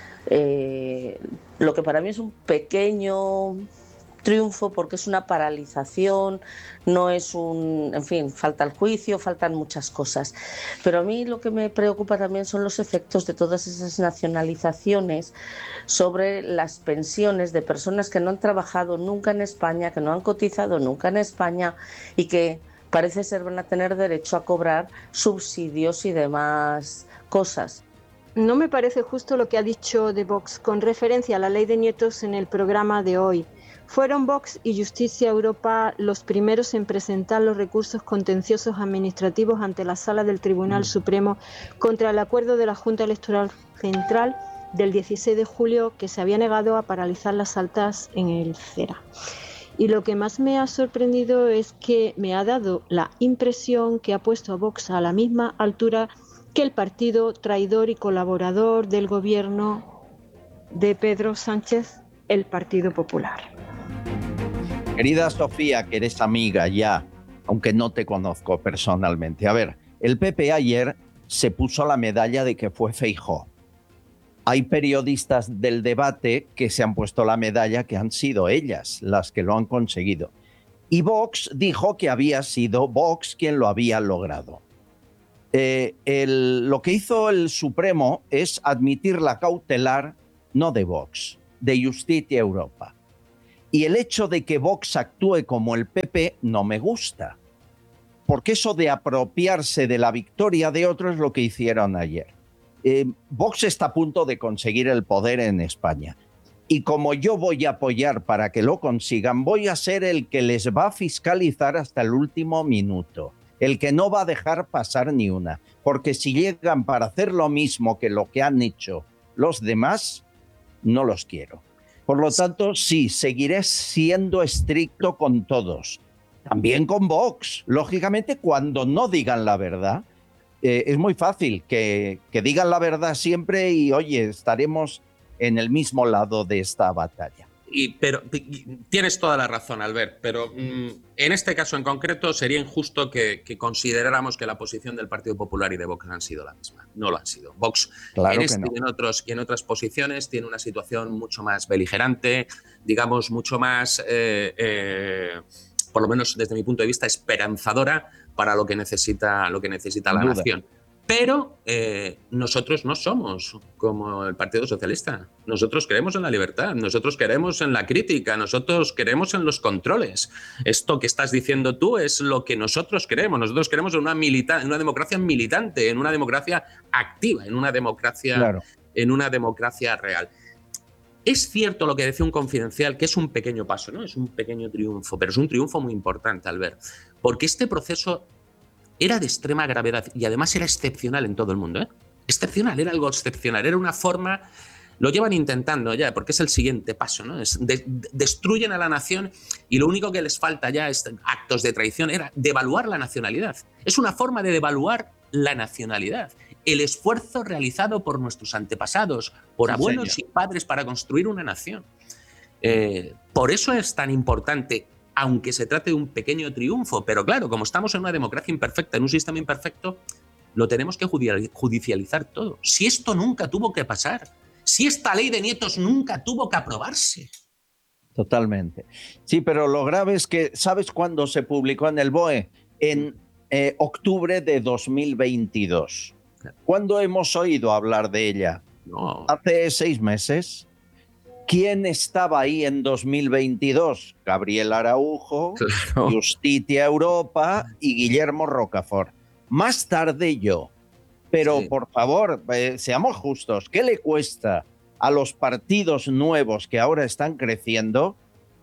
[SPEAKER 20] eh, lo que para mí es un pequeño triunfo, porque es una paralización, no es un, en fin, falta el juicio, faltan muchas cosas. Pero a mí lo que me preocupa también son los efectos de todas esas nacionalizaciones sobre las pensiones de personas que no han trabajado nunca en España, que no han cotizado nunca en España y que parece ser van a tener derecho a cobrar subsidios y demás cosas.
[SPEAKER 21] No me parece justo lo que ha dicho de Vox con referencia a la ley de nietos en el programa de hoy. Fueron Vox y Justicia Europa los primeros en presentar los recursos contenciosos administrativos ante la Sala del Tribunal Supremo contra el acuerdo de la Junta Electoral Central del dieciséis de julio que se había negado a paralizar las altas en el CERA. Y lo que más me ha sorprendido es que me ha dado la impresión que ha puesto a Vox a la misma altura que el partido traidor y colaborador del gobierno de Pedro Sánchez, el Partido Popular.
[SPEAKER 1] Querida Sofía, que eres amiga ya, aunque no te conozco personalmente. A ver, el P P ayer se puso la medalla de que fue Feijóo. Hay periodistas del debate que se han puesto la medalla que han sido ellas las que lo han conseguido. Y Vox dijo que había sido Vox quien lo había logrado. Eh, el, lo que hizo el Supremo es admitir la cautelar no de Vox, de Justicia Europa. Y el hecho de que Vox actúe como el P P no me gusta, porque eso de apropiarse de la victoria de otro es lo que hicieron ayer. Eh, Vox está a punto de conseguir el poder en España. Y como yo voy a apoyar para que lo consigan, voy a ser el que les va a fiscalizar hasta el último minuto, el que no va a dejar pasar ni una. Porque si llegan para hacer lo mismo que lo que han hecho los demás, no los quiero. Por lo tanto, sí, seguiré siendo estricto con todos. También con Vox. Lógicamente, cuando no digan la verdad, eh, es muy fácil que, que digan la verdad siempre y, oye, estaremos en el mismo lado de esta batalla.
[SPEAKER 4] Y, pero y, tienes toda la razón, Albert, pero mmm, en este caso en concreto sería injusto que, que consideráramos que la posición del Partido Popular y de Vox han sido la misma. No lo han sido. Vox
[SPEAKER 1] claro
[SPEAKER 4] en, este,
[SPEAKER 1] no.
[SPEAKER 4] y en, otros, y en otras posiciones tiene una situación mucho más beligerante, digamos, mucho más, eh, eh, por lo menos desde mi punto de vista, esperanzadora para lo que necesita, lo que necesita la
[SPEAKER 1] Duda.
[SPEAKER 4] nación. Pero eh, nosotros no somos como el Partido Socialista. Nosotros creemos en la libertad, nosotros queremos en la crítica, nosotros queremos en los controles. Esto que estás diciendo tú es lo que nosotros queremos. Nosotros queremos en una, milita- en una democracia militante, en una democracia activa, en una democracia,
[SPEAKER 1] claro.
[SPEAKER 4] en una democracia real. Es cierto lo que decía un confidencial, que es un pequeño paso, ¿no? Es un pequeño triunfo, pero es un triunfo muy importante, Albert, porque este proceso era de extrema gravedad y además era excepcional en todo el mundo, ¿eh? Excepcional, era algo excepcional, era una forma, lo llevan intentando ya, porque es el siguiente paso, ¿no? Es de, de, destruyen a la nación y lo único que les falta ya es actos de traición, era devaluar la nacionalidad. Es una forma de devaluar la nacionalidad, el esfuerzo realizado por nuestros antepasados, por
[SPEAKER 1] sí,
[SPEAKER 4] abuelos
[SPEAKER 1] señor.
[SPEAKER 4] y padres para construir una nación. Eh, por eso es tan importante, aunque se trate de un pequeño triunfo, pero claro, como estamos en una democracia imperfecta, en un sistema imperfecto, lo tenemos que judicializar todo. Si esto nunca tuvo que pasar, si esta ley de nietos nunca tuvo que aprobarse.
[SPEAKER 1] Totalmente. Sí, pero lo grave es que, ¿sabes cuándo se publicó en el B O E? En eh, octubre de dos mil veintidós. ¿Cuándo hemos oído hablar de ella?
[SPEAKER 4] No.
[SPEAKER 1] Hace seis meses. ¿Quién estaba ahí en dos mil veintidós? Gabriel Araujo,
[SPEAKER 4] Claro.
[SPEAKER 1] Justicia Europa y Guillermo Rocafort. Más tarde yo. Pero
[SPEAKER 4] Sí.
[SPEAKER 1] por favor, eh, seamos justos. ¿Qué le cuesta a los partidos nuevos que ahora están creciendo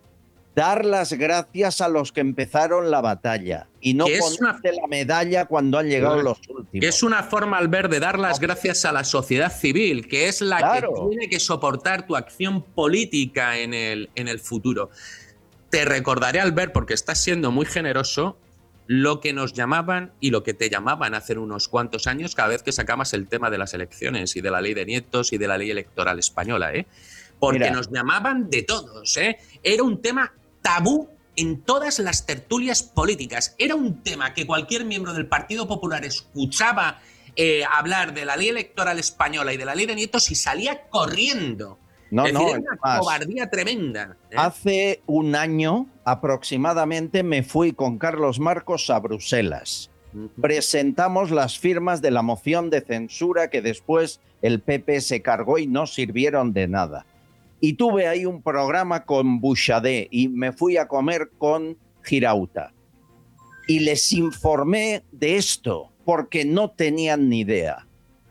[SPEAKER 1] dar las gracias a los que empezaron la batalla y no
[SPEAKER 4] Que es
[SPEAKER 1] ponerte la medalla cuando han llegado
[SPEAKER 4] Claro.
[SPEAKER 1] los últimos?
[SPEAKER 4] Que es una forma, Albert, de dar las gracias a la sociedad civil, que es la
[SPEAKER 1] Claro.
[SPEAKER 4] que tiene que soportar tu acción política en el, en el futuro. Te recordaré, Albert, porque estás siendo muy generoso, lo que nos llamaban y lo que te llamaban hace unos cuantos años cada vez que sacabas el tema de las elecciones y de la ley de nietos y de la ley electoral española, ¿eh? Porque
[SPEAKER 1] Mira.
[SPEAKER 4] nos llamaban de todos, ¿eh? Era un tema tabú en todas las tertulias políticas. Era un tema que cualquier miembro del Partido Popular escuchaba eh, hablar de la ley electoral española y de la ley de nietos y salía corriendo.
[SPEAKER 1] No,
[SPEAKER 4] es
[SPEAKER 1] no,
[SPEAKER 4] decir, era
[SPEAKER 1] es
[SPEAKER 4] una
[SPEAKER 1] más.
[SPEAKER 4] cobardía tremenda, ¿eh?
[SPEAKER 1] Hace un año aproximadamente me fui con Carlos Marcos a Bruselas. Presentamos las firmas de la moción de censura que después el P P se cargó y no sirvieron de nada. Y tuve ahí un programa con Bouchardet y me fui a comer con Girauta. Y les informé de esto porque no tenían ni idea.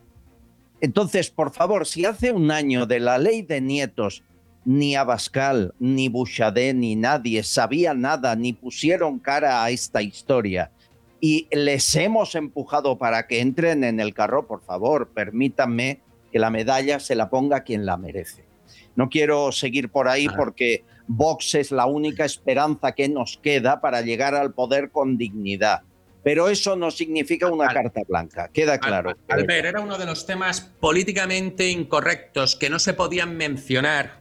[SPEAKER 1] Entonces, por favor, si hace un año de la ley de nietos ni Abascal, ni Bouchardet, ni nadie sabía nada, ni pusieron cara a esta historia, y les hemos empujado para que entren en el carro, por favor, permítanme que la medalla se la ponga quien la merece. No quiero seguir por ahí porque Vox es la única esperanza que nos queda para llegar al poder con dignidad. Pero eso no significa una carta blanca, queda claro.
[SPEAKER 4] Albert, era uno de los temas políticamente incorrectos que no se podían mencionar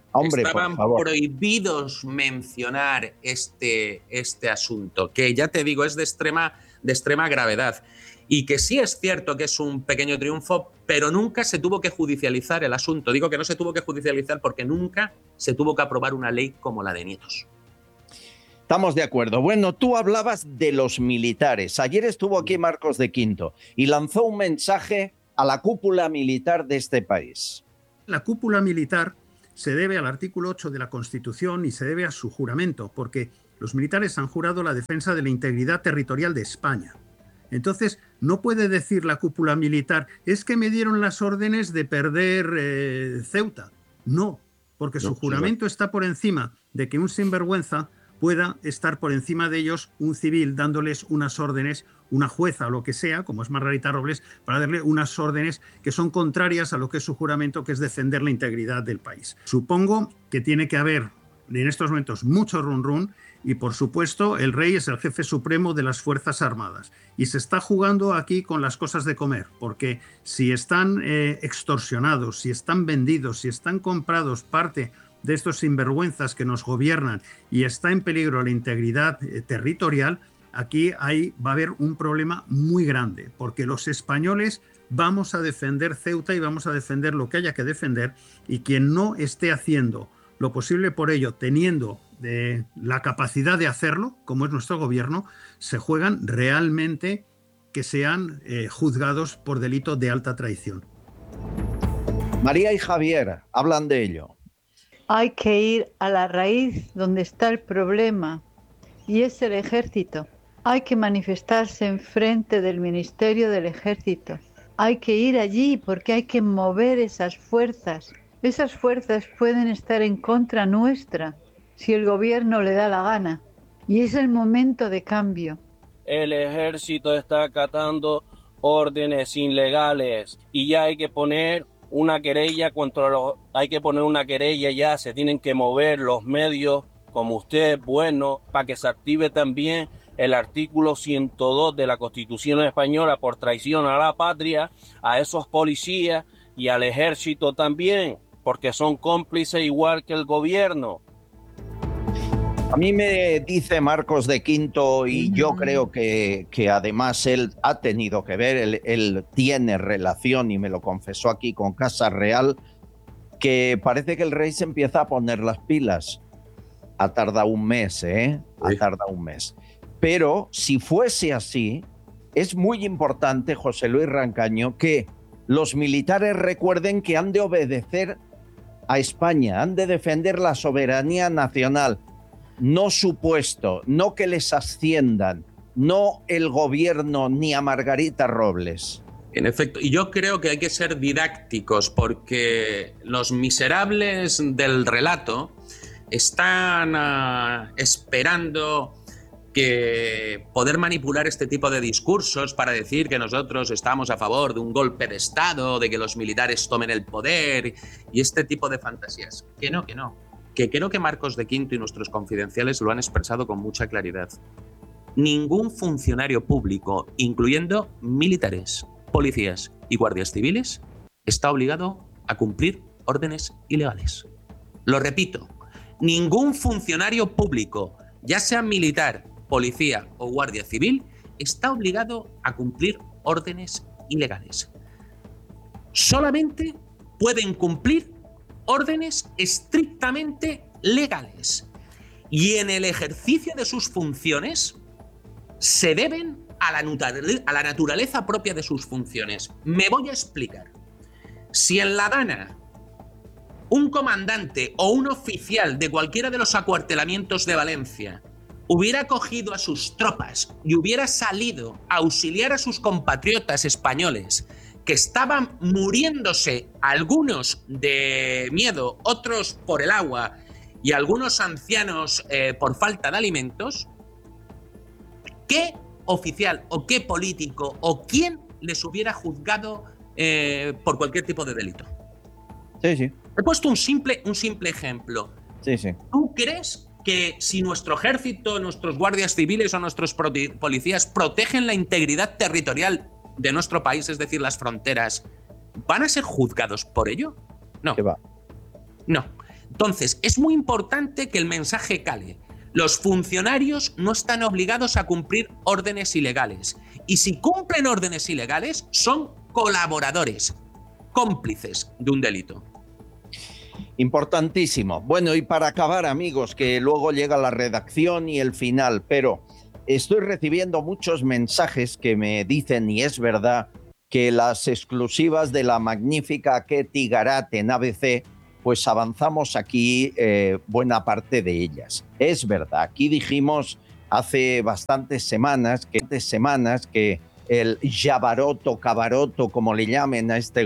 [SPEAKER 1] Hombre,
[SPEAKER 4] estaban
[SPEAKER 1] por favor.
[SPEAKER 4] prohibidos mencionar este, este asunto, que ya te digo, es de extrema, de extrema gravedad. Y que sí es cierto que es un pequeño triunfo, pero nunca se tuvo que judicializar el asunto. Digo que no se tuvo que judicializar porque nunca se tuvo que aprobar una ley como la de Nietos.
[SPEAKER 1] Estamos de acuerdo. Bueno, tú hablabas de los militares. Ayer estuvo aquí Marcos de Quinto y lanzó un mensaje a la cúpula militar de este país.
[SPEAKER 3] La cúpula militar se debe al artículo ocho de la Constitución y se debe a su juramento, porque los militares han jurado la defensa de la integridad territorial de España. Entonces, no puede decir la cúpula militar, es que me dieron las órdenes de perder eh, Ceuta. No, porque su
[SPEAKER 1] No,
[SPEAKER 3] juramento
[SPEAKER 1] sí,
[SPEAKER 3] está por encima de que un sinvergüenza pueda estar por encima de ellos un civil dándoles unas órdenes, una jueza o lo que sea, como es Margarita Robles, para darle unas órdenes que son contrarias a lo que es su juramento, que es defender la integridad del país. Supongo que tiene que haber en estos momentos mucho run run y, por supuesto, el rey es el jefe supremo de las Fuerzas Armadas y se está jugando aquí con las cosas de comer, porque si están eh, extorsionados, si están vendidos, si están comprados parte de estos sinvergüenzas que nos gobiernan y está en peligro la integridad eh, territorial, aquí hay, va a haber un problema muy grande, porque los españoles vamos a defender Ceuta y vamos a defender lo que haya que defender, y quien no esté haciendo lo posible por ello, teniendo de la capacidad de hacerlo, como es nuestro gobierno, se juegan realmente que sean eh, juzgados por delito de alta traición.
[SPEAKER 1] María y Javier hablan de ello.
[SPEAKER 22] Hay que ir a la raíz donde está el problema, y es el ejército. Hay que manifestarse en frente del Ministerio del Ejército. Hay que ir allí porque hay que mover esas fuerzas. Esas fuerzas pueden estar en contra nuestra si el gobierno le da la gana. Y es el momento de cambio.
[SPEAKER 23] El ejército está acatando órdenes ilegales y ya hay que poner una querella contra los, hay que poner una querella ya, se tienen que mover los medios como usted, bueno, para que se active también el artículo ciento dos de la Constitución Española por traición a la patria, a esos policías y al ejército también, porque son cómplices igual que el gobierno.
[SPEAKER 1] A mí me dice Marcos de Quinto, y yo creo que, que además él ha tenido que ver, él, él tiene relación y me lo confesó aquí con Casa Real, que parece que el rey se empieza a poner las pilas. Ha tardado un mes, ¿eh? Ha tardado un mes. Pero si fuese así, es muy importante, José Luis Rancaño, que los militares recuerden que han de obedecer a España, han de defender la soberanía nacional. No su puesto, no que les asciendan, no el gobierno ni a Margarita Robles.
[SPEAKER 4] En efecto, y yo creo que hay que ser didácticos porque los miserables del relato están uh, esperando que poder manipular este tipo de discursos para decir que nosotros estamos a favor de un golpe de Estado, de que los militares tomen el poder y este tipo de fantasías. Que no, que no. Que creo que Marcos de Quinto y nuestros confidenciales lo han expresado con mucha claridad. Ningún funcionario público, incluyendo militares, policías y guardias civiles, está obligado a cumplir órdenes ilegales. Lo repito, ningún funcionario público, ya sea militar, policía o guardia civil, está obligado a cumplir órdenes ilegales. Solamente pueden cumplir órdenes estrictamente legales y en el ejercicio de sus funciones se deben a la, a la naturaleza propia de sus funciones. Me voy a explicar. Si en La Dana un comandante o un oficial de cualquiera de los acuartelamientos de Valencia hubiera cogido a sus tropas y hubiera salido a auxiliar a sus compatriotas españoles que estaban muriéndose, algunos de miedo, otros por el agua y algunos ancianos eh, por falta de alimentos, ¿qué oficial o qué político o quién les hubiera juzgado eh, por cualquier tipo de delito?
[SPEAKER 1] Sí, sí.
[SPEAKER 4] He puesto un simple, un simple ejemplo.
[SPEAKER 1] Sí, sí.
[SPEAKER 4] ¿Tú crees que si nuestro ejército, nuestros guardias civiles o nuestros policías protegen la integridad territorial de nuestro país, es decir, las fronteras, van a ser juzgados por ello? No.
[SPEAKER 1] ¿Qué va?
[SPEAKER 4] No. Entonces, es muy importante que el mensaje cale. Los funcionarios no están obligados a cumplir órdenes ilegales. Y si cumplen órdenes ilegales, son colaboradores, cómplices de un delito.
[SPEAKER 1] Importantísimo. Bueno, y para acabar, amigos, que luego llega la redacción y el final, pero estoy recibiendo muchos mensajes que me dicen, y es verdad, que las exclusivas de la magnífica Ketty Garat en A B C, pues avanzamos aquí eh, buena parte de ellas. Es verdad, aquí dijimos hace bastantes semanas que, semanas que el Jabaroto, Cabaroto, como le llamen a este